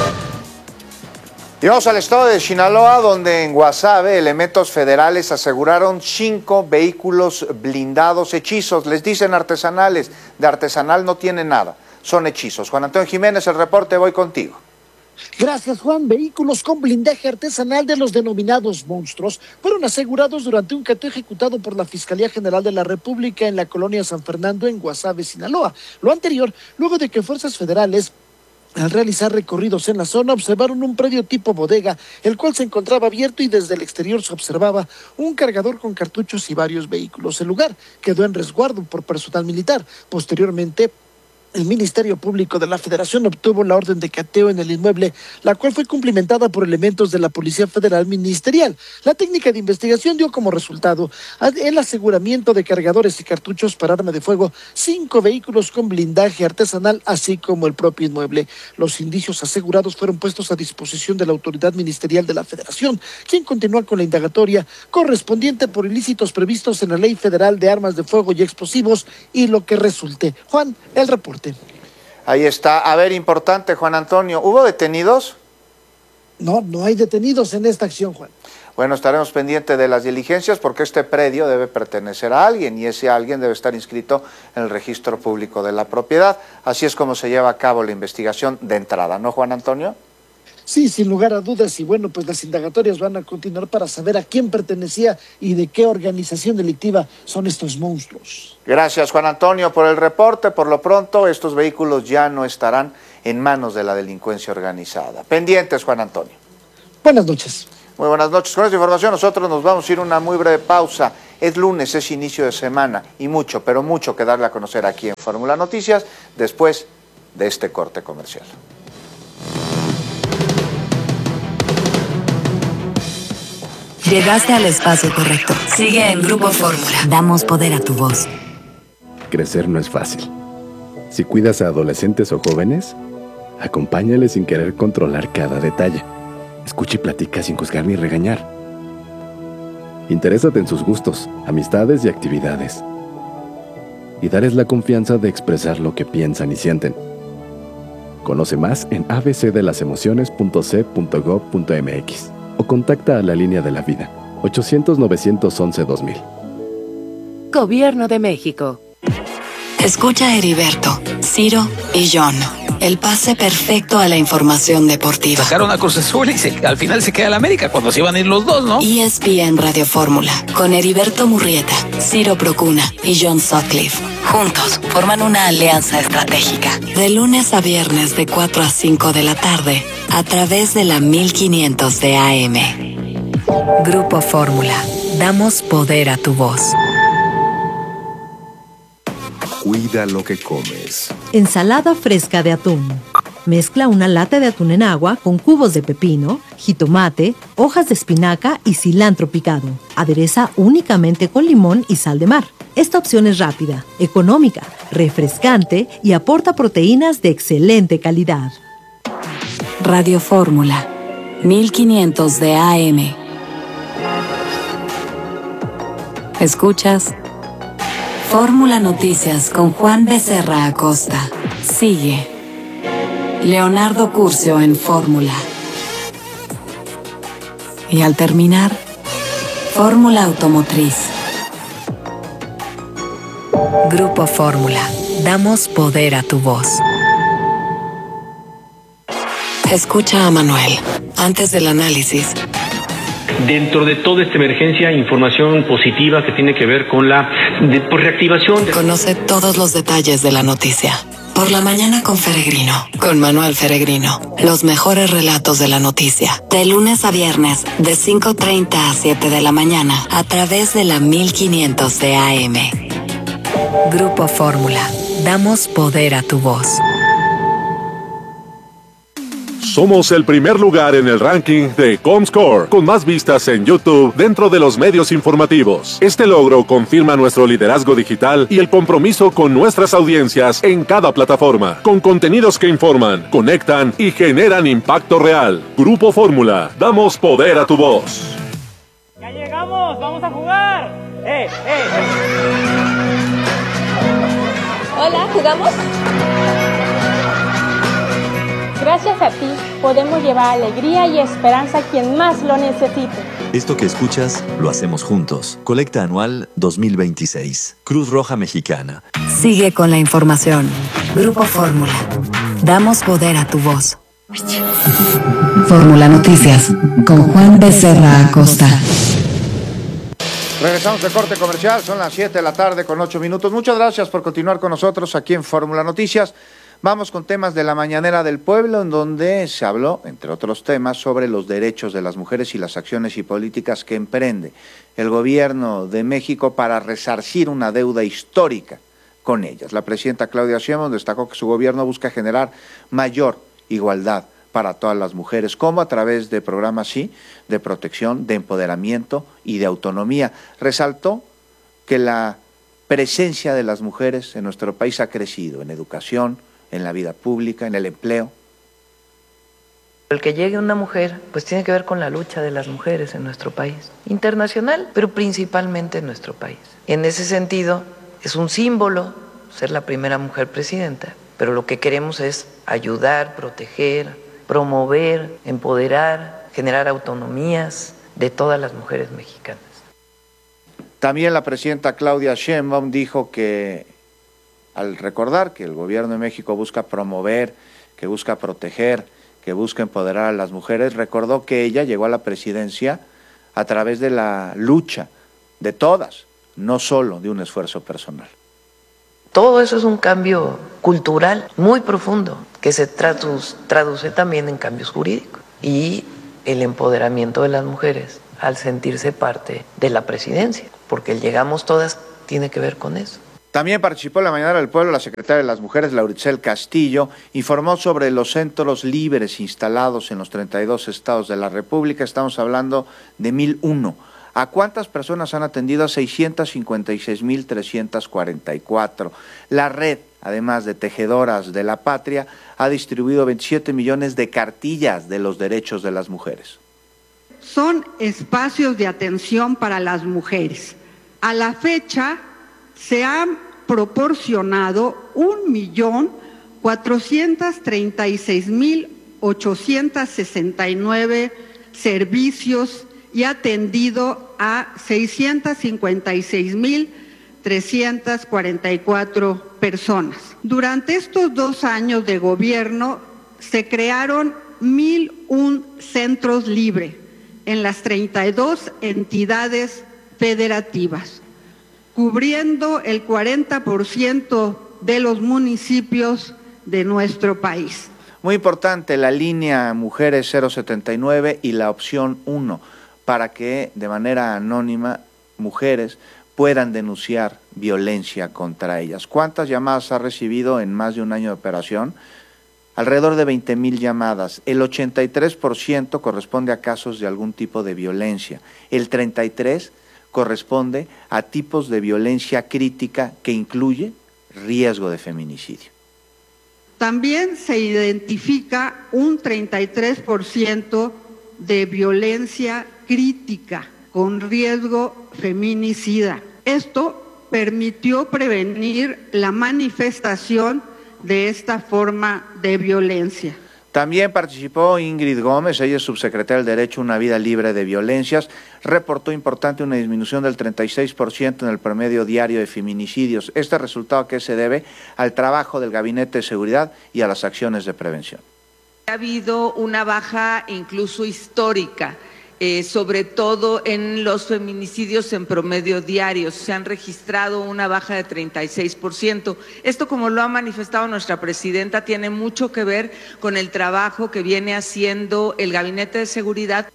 Y vamos al estado de Sinaloa, donde en Guasave elementos federales aseguraron 5 vehículos blindados hechizos. Les dicen artesanales, de artesanal no tiene nada, son hechizos. Juan Antonio Jiménez, el reporte, voy contigo. Gracias, Juan. Vehículos con blindaje artesanal de los denominados monstruos fueron asegurados durante un cateo ejecutado por la Fiscalía General de la República en la colonia San Fernando, en Guasave, Sinaloa. Lo anterior, luego de que fuerzas federales, al realizar recorridos en la zona, observaron un predio tipo bodega, el cual se encontraba abierto y desde el exterior se observaba un cargador con cartuchos y varios vehículos. El lugar quedó en resguardo por personal militar. Posteriormente, El Ministerio Público de la Federación obtuvo la orden de cateo en el inmueble, la cual fue cumplimentada por elementos de la Policía Federal Ministerial. La técnica de investigación dio como resultado el aseguramiento de cargadores y cartuchos para arma de fuego, 5 vehículos con blindaje artesanal, así como el propio inmueble. Los indicios asegurados fueron puestos a disposición de la autoridad ministerial de la Federación, quien continúa con la indagatoria correspondiente por ilícitos previstos en la Ley Federal de Armas de Fuego y Explosivos y lo que resulte. Juan, el reporte. Ahí está. A ver, importante, Juan Antonio, ¿hubo detenidos? No hay detenidos en esta acción, Juan. Bueno, estaremos pendientes de las diligencias porque este predio debe pertenecer a alguien y ese alguien debe estar inscrito en el registro público de la propiedad. Así es como se lleva a cabo la investigación de entrada, ¿no, Juan Antonio? Sí, sin lugar a dudas, y bueno, pues las indagatorias van a continuar para saber a quién pertenecía y de qué organización delictiva son estos monstruos. Gracias, Juan Antonio, por el reporte. Por lo pronto, estos vehículos ya no estarán en manos de la delincuencia organizada. Pendientes, Juan Antonio. Buenas noches. Muy buenas noches. Con esta información nosotros nos vamos a ir a una muy breve pausa. Es lunes, es inicio de semana y mucho, pero mucho que darle a conocer aquí en Fórmula Noticias después de este corte comercial. Llegaste al espacio correcto. Sigue en Grupo Fórmula. Damos poder a tu voz. Crecer no es fácil. Si cuidas a adolescentes o jóvenes, acompáñales sin querer controlar cada detalle. Escucha y platica sin juzgar ni regañar. Interésate en sus gustos, amistades y actividades. Y darles la confianza de expresar lo que piensan y sienten. Conoce más en abcdelasemociones.c.gov.mx o contacta a la Línea de la Vida, 800-911-2000. Gobierno de México. Escucha a Heriberto, Ciro y John. El pase perfecto a la información deportiva. Sacaron a Cruz Azul y al final se queda el América cuando se iban a ir los dos, ¿no? ESPN Radio Fórmula, con Heriberto Murrieta, Ciro Procuna y John Sutcliffe. Juntos forman una alianza estratégica. De lunes a viernes de 4 a 5 de la tarde, a través de la 1500 de AM. Grupo Fórmula. Damos poder a tu voz. Cuida lo que comes. Ensalada fresca de atún. Mezcla una lata de atún en agua con cubos de pepino, jitomate, hojas de espinaca y cilantro picado. Adereza únicamente con limón y sal de mar. Esta opción es rápida, económica, refrescante y aporta proteínas de excelente calidad. Radio Fórmula, 1500 de AM. ¿Escuchas? Fórmula Noticias con Juan Becerra Acosta. Sigue. Leonardo Curcio en Fórmula. Y al terminar, Fórmula Automotriz. Grupo Fórmula. Damos poder a tu voz. Escucha a Manuel. Antes del análisis. Dentro de toda esta emergencia, información positiva que tiene que ver con la reactivación. Conoce todos los detalles de la noticia. Por la mañana con Feregrino, con Manuel Feregrino. Los mejores relatos de la noticia. De lunes a viernes, de 5:30 a 7 de la mañana, a través de la 1500 de AM. Grupo Fórmula. Damos poder a tu voz. Somos el primer lugar en el ranking de Comscore, con más vistas en YouTube dentro de los medios informativos. Este logro confirma nuestro liderazgo digital y el compromiso con nuestras audiencias en cada plataforma, con contenidos que informan, conectan y generan impacto real. Grupo Fórmula, damos poder a tu voz. ¡Ya llegamos! ¡Vamos a jugar! Hola, ¿jugamos? Gracias a ti, podemos llevar alegría y esperanza a quien más lo necesite. Esto que escuchas, lo hacemos juntos. Colecta Anual 2026. Cruz Roja Mexicana. Sigue con la información. Grupo Fórmula. Damos poder a tu voz. Fórmula Noticias, con Juan Becerra Acosta. Regresamos de corte comercial, son las 7 de la tarde con 8 minutos. Muchas gracias por continuar con nosotros aquí en Fórmula Noticias. Vamos con temas de la Mañanera del Pueblo, en donde se habló, entre otros temas, sobre los derechos de las mujeres y las acciones y políticas que emprende el gobierno de México para resarcir una deuda histórica con ellas. La presidenta Claudia Sheinbaum destacó que su gobierno busca generar mayor igualdad para todas las mujeres, como a través de programas, sí, de protección, de empoderamiento y de autonomía. Resaltó que la presencia de las mujeres en nuestro país ha crecido en educación, en la vida pública, en el empleo. El que llegue una mujer, pues tiene que ver con la lucha de las mujeres en nuestro país, internacional, pero principalmente en nuestro país. En ese sentido, es un símbolo ser la primera mujer presidenta, pero lo que queremos es ayudar, proteger, promover, empoderar, generar autonomías de todas las mujeres mexicanas. También la presidenta Claudia Sheinbaum dijo que, al recordar que el gobierno de México busca promover, que busca proteger, que busca empoderar a las mujeres, recordó que ella llegó a la presidencia a través de la lucha de todas, no solo de un esfuerzo personal. Todo eso es un cambio cultural muy profundo que se traduce también en cambios jurídicos y el empoderamiento de las mujeres al sentirse parte de la presidencia, porque el llegamos todas tiene que ver con eso. También participó en la Mañanera del Pueblo la secretaria de las Mujeres, Lauritzel Castillo, informó sobre los centros libres instalados en los 32 estados de la República. Estamos hablando de 1,001. ¿A cuántas personas han atendido? A 656,344. La red, además de Tejedoras de la Patria, ha distribuido 27 millones de cartillas de los derechos de las mujeres. Son espacios de atención para las mujeres. A la fecha se han proporcionado 1,436,869 servicios y atendido a 656,344 personas. Durante estos 2 años de gobierno se crearon 1,001 centros libres en las 32 entidades federativas, cubriendo el 40% de los municipios de nuestro país. Muy importante la línea Mujeres 079 y la opción 1, para que de manera anónima mujeres puedan denunciar violencia contra ellas. ¿Cuántas llamadas ha recibido en más de un año de operación? Alrededor de 20,000 llamadas. El 83% corresponde a casos de algún tipo de violencia. El 33% corresponde a tipos de violencia crítica que incluye riesgo de feminicidio. También se identifica un 33% de violencia crítica con riesgo feminicida. Esto permitió prevenir la manifestación de esta forma de violencia. También participó Ingrid Gómez, ella es subsecretaria del Derecho a una Vida Libre de Violencias, reportó importante una disminución del 36% en el promedio diario de feminicidios. Este resultado, ¿a qué se debe? Al trabajo del Gabinete de Seguridad y a las acciones de prevención. Ha habido una baja incluso histórica, sobre todo en los feminicidios en promedio diarios. Se han registrado una baja de 36%. Esto, como lo ha manifestado nuestra presidenta, tiene mucho que ver con el trabajo que viene haciendo el Gabinete de Seguridad.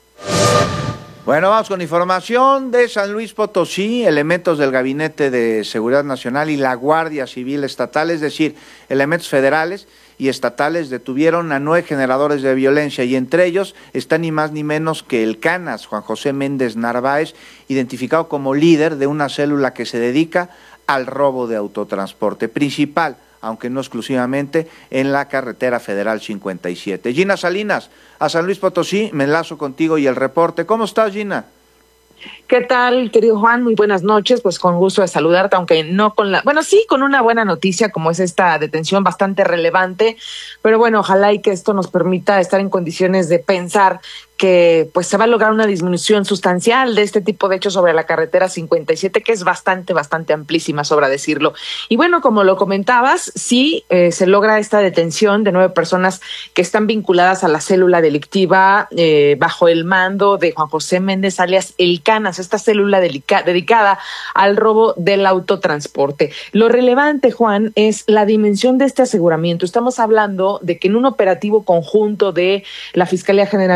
Bueno, vamos con información de San Luis Potosí. Elementos del Gabinete de Seguridad Nacional y la Guardia Civil Estatal, es decir, elementos federales y estatales, detuvieron a 9 generadores de violencia, y entre ellos está ni más ni menos que el Canas, Juan José Méndez Narváez, identificado como líder de una célula que se dedica al robo de autotransporte, principal, aunque no exclusivamente, en la carretera federal 57. Gina Salinas, a San Luis Potosí, me enlazo contigo y el reporte. ¿Cómo estás, Gina? ¿Qué tal, querido Juan? Muy buenas noches, pues con gusto de saludarte, aunque no con sí, con una buena noticia como es esta detención bastante relevante, pero bueno, ojalá y que esto nos permita estar en condiciones de pensar que pues se va a lograr una disminución sustancial de este tipo de hechos sobre la carretera 57, que es bastante amplísima, sobra decirlo. Y bueno, como lo comentabas, sí se logra esta detención de 9 personas que están vinculadas a la célula delictiva bajo el mando de Juan José Méndez, alias El Canas, esta célula dedicada al robo del autotransporte. Lo relevante, Juan, es la dimensión de este aseguramiento. Estamos hablando de que en un operativo conjunto de la Fiscalía General de la República,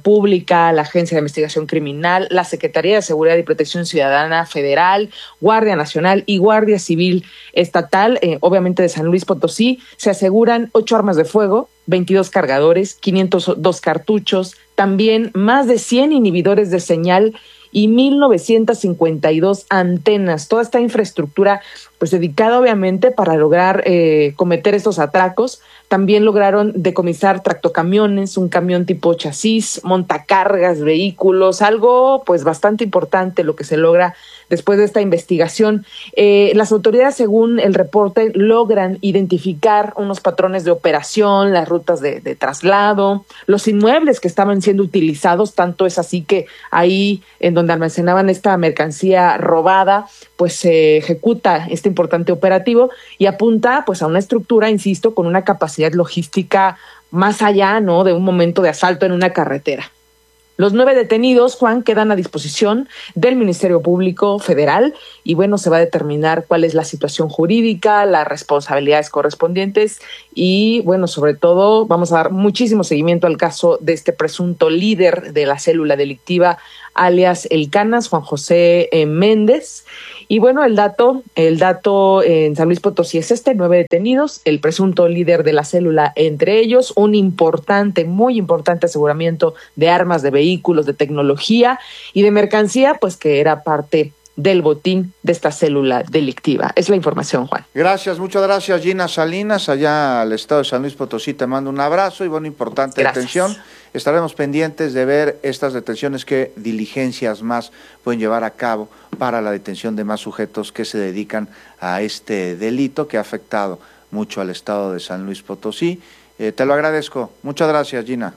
Pública, la Agencia de Investigación Criminal, la Secretaría de Seguridad y Protección Ciudadana Federal, Guardia Nacional y Guardia Civil Estatal, obviamente de San Luis Potosí, se aseguran 8 armas de fuego, 22 cargadores, 502 cartuchos, también más de 100 inhibidores de señal y 1,952 antenas. Toda esta infraestructura, pues dedicada obviamente para lograr cometer estos atracos. También lograron decomisar tractocamiones, un camión tipo chasis, montacargas, vehículos, algo pues bastante importante lo que se logra después de esta investigación. Las autoridades, según el reporte, logran identificar unos patrones de operación, las rutas de traslado, los inmuebles que estaban siendo utilizados, tanto es así que ahí en donde almacenaban esta mercancía robada, pues se ejecuta este importante operativo y apunta pues a una estructura, insisto, con una capacidad logística más allá, ¿no?, de un momento de asalto en una carretera. Los 9 detenidos, Juan, quedan a disposición del Ministerio Público Federal y bueno, se va a determinar cuál es la situación jurídica, las responsabilidades correspondientes y bueno, sobre todo vamos a dar muchísimo seguimiento al caso de este presunto líder de la célula delictiva, alias El Canas, Juan José Méndez. Y bueno, el dato en San Luis Potosí es 9 detenidos, el presunto líder de la célula entre ellos, un muy importante aseguramiento de armas, de vehículos, de tecnología y de mercancía, pues que era parte del botín de esta célula delictiva. Es la información, Juan. Gracias, muchas gracias, Gina Salinas, allá al estado de San Luis Potosí, te mando un abrazo y bueno, importante detención. Estaremos pendientes de ver estas detenciones, qué diligencias más pueden llevar a cabo para la detención de más sujetos que se dedican a este delito que ha afectado mucho al estado de San Luis Potosí. Te lo agradezco. Muchas gracias, Gina.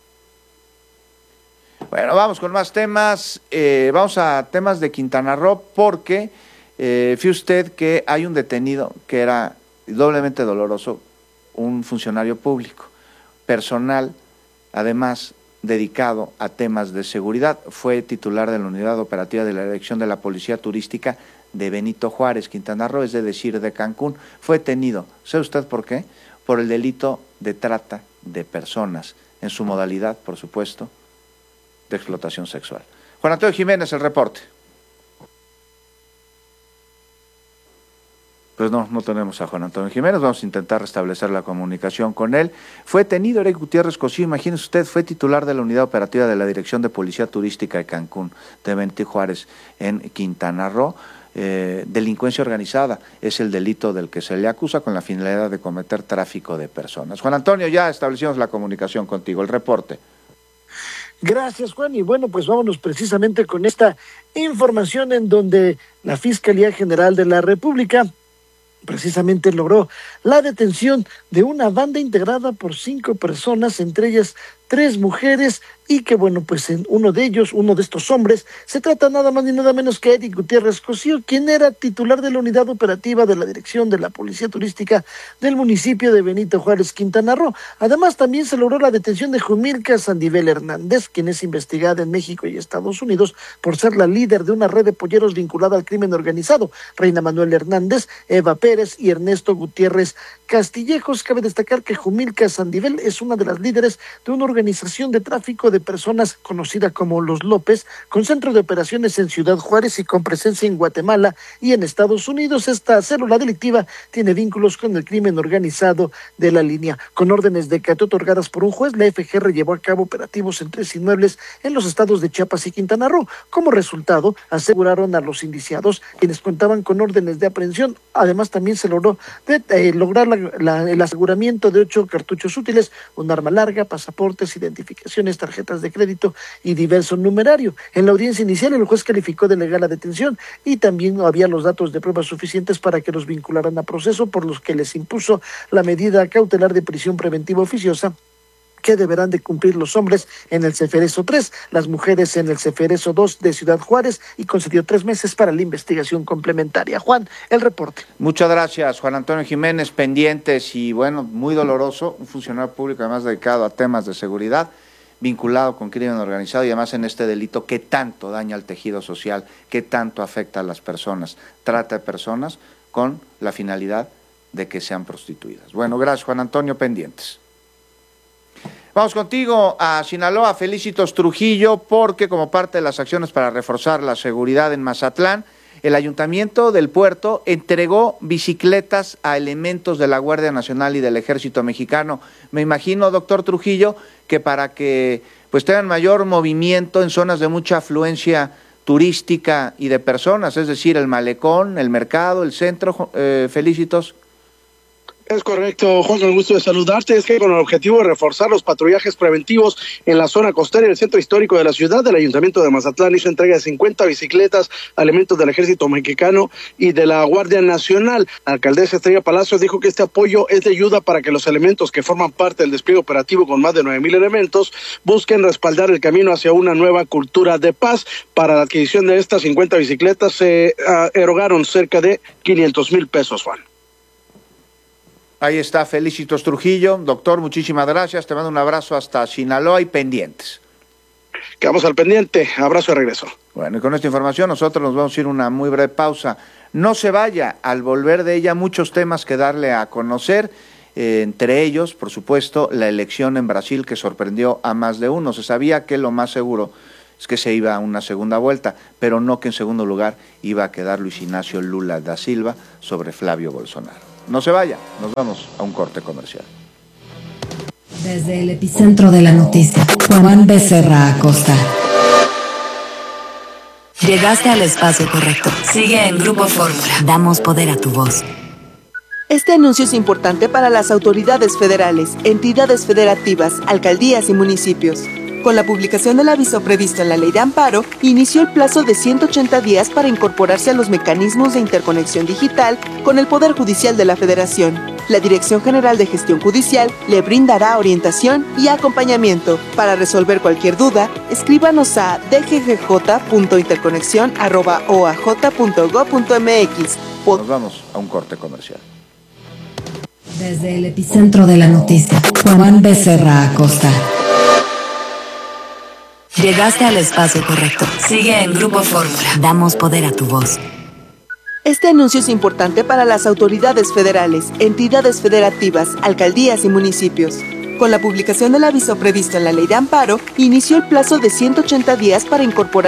Bueno, vamos con más temas. Vamos a temas de Quintana Roo porque fíjese usted que hay un detenido que era doblemente doloroso, un funcionario público, personal, además dedicado a temas de seguridad. Fue titular de la unidad operativa de la Dirección de la Policía Turística de Benito Juárez, Quintana Roo, es decir, de Cancún. Fue detenido, ¿sabe usted por qué? Por el delito de trata de personas, en su modalidad, por supuesto, de explotación sexual. Juan Antonio Jiménez, el reporte. Pues no tenemos a Juan Antonio Jiménez, vamos a intentar restablecer la comunicación con él. Fue detenido Eric Gutiérrez Cosío, imagínese usted, fue titular de la unidad operativa de la Dirección de Policía Turística de Cancún, de Benito Juárez, en Quintana Roo. Delincuencia organizada es el delito del que se le acusa con la finalidad de cometer tráfico de personas. Juan Antonio, ya establecimos la comunicación contigo, el reporte. Gracias, Juan. Y bueno, pues vámonos precisamente con esta información en donde la Fiscalía General de la República precisamente logró la detención de una banda integrada por 5 personas, entre ellas 3 mujeres, y que bueno, pues en uno de estos hombres, se trata nada más ni nada menos que Eric Gutiérrez Cosío, quien era titular de la unidad operativa de la Dirección de la Policía Turística del municipio de Benito Juárez, Quintana Roo. Además, también se logró la detención de Jumilca Sandivel Hernández, quien es investigada en México y Estados Unidos por ser la líder de una red de polleros vinculada al crimen organizado. Reina Manuel Hernández, Eva Pérez y Ernesto Gutiérrez Castillejos. Cabe destacar que Jumilca Sandivel es una de las líderes de una organización de tráfico de personas conocida como Los López, con centro de operaciones en Ciudad Juárez y con presencia en Guatemala y en Estados Unidos. Esta célula delictiva tiene vínculos con el crimen organizado de la línea. Con órdenes de cateo otorgadas por un juez, la FGR llevó a cabo operativos en 3 inmuebles en los estados de Chiapas y Quintana Roo. Como resultado, aseguraron a los indiciados, quienes contaban con órdenes de aprehensión. Además, también se logró lograr el aseguramiento de 8 cartuchos útiles, un arma larga, pasaportes, identificaciones, tarjetas de crédito y diverso numerario. En la audiencia inicial, el juez calificó de legal la detención y también no había los datos de pruebas suficientes para que los vincularan a proceso, por los que les impuso la medida cautelar de prisión preventiva oficiosa, que deberán de cumplir los hombres en el Ceferezo 3, las mujeres en el Ceferezo 2 de Ciudad Juárez, y concedió 3 meses para la investigación complementaria. Juan, el reporte. Muchas gracias, Juan Antonio Jiménez, pendientes y bueno, muy doloroso, un funcionario público además dedicado a temas de seguridad, vinculado con crimen organizado y además en este delito que tanto daña al tejido social, que tanto afecta a las personas, trata de personas con la finalidad de que sean prostituidas. Bueno, gracias, Juan Antonio, pendientes. Vamos contigo a Sinaloa, Felicitos Trujillo, porque como parte de las acciones para reforzar la seguridad en Mazatlán, el Ayuntamiento del Puerto entregó bicicletas a elementos de la Guardia Nacional y del Ejército Mexicano. Me imagino, doctor Trujillo, que para que pues tengan mayor movimiento en zonas de mucha afluencia turística y de personas, es decir, el malecón, el mercado, el centro, Felicitos. Es correcto, Juan, con el gusto de saludarte. Es que con el objetivo de reforzar los patrullajes preventivos en la zona costera y el centro histórico de la ciudad, el Ayuntamiento de Mazatlán hizo entrega de 50 bicicletas a elementos del Ejército Mexicano y de la Guardia Nacional. La alcaldesa Estrella Palacios dijo que este apoyo es de ayuda para que los elementos que forman parte del despliegue operativo con más de 9,000 elementos busquen respaldar el camino hacia una nueva cultura de paz. Para la adquisición de estas 50 bicicletas se erogaron cerca de 500,000 pesos, Juan. Ahí está Felicitos Trujillo. Doctor, muchísimas gracias. Te mando un abrazo hasta Sinaloa y pendientes. Quedamos al pendiente. Abrazo de regreso. Bueno, y con esta información nosotros nos vamos a ir a una muy breve pausa. No se vaya, al volver de ella muchos temas que darle a conocer, entre ellos, por supuesto, la elección en Brasil que sorprendió a más de uno. Se sabía que lo más seguro es que se iba a una segunda vuelta, pero no que en segundo lugar iba a quedar Luis Ignacio Lula da Silva sobre Flavio Bolsonaro. No se vaya, nos vamos a un corte comercial. Desde el epicentro de la noticia, Juan Becerra Acosta. Llegaste al espacio correcto. Sigue en Grupo Fórmula. Damos poder a tu voz. Este anuncio es importante para las autoridades federales, entidades federativas, alcaldías y municipios. Con la publicación del aviso previsto en la Ley de Amparo, inició el plazo de 180 días para incorporarse a los mecanismos de interconexión digital con el Poder Judicial de la Federación. La Dirección General de Gestión Judicial le brindará orientación y acompañamiento. Para resolver cualquier duda, escríbanos a dggj.interconexión@oaj.gov.mx. Nos vamos a un corte comercial. Desde el epicentro de la noticia, Juan Becerra Acosta. Llegaste al espacio correcto. Sigue en Grupo Fórmula. Damos poder a tu voz. Este anuncio es importante para las autoridades federales, entidades federativas, alcaldías y municipios. Con la publicación del aviso previsto en la Ley de Amparo, inició el plazo de 180 días para incorporar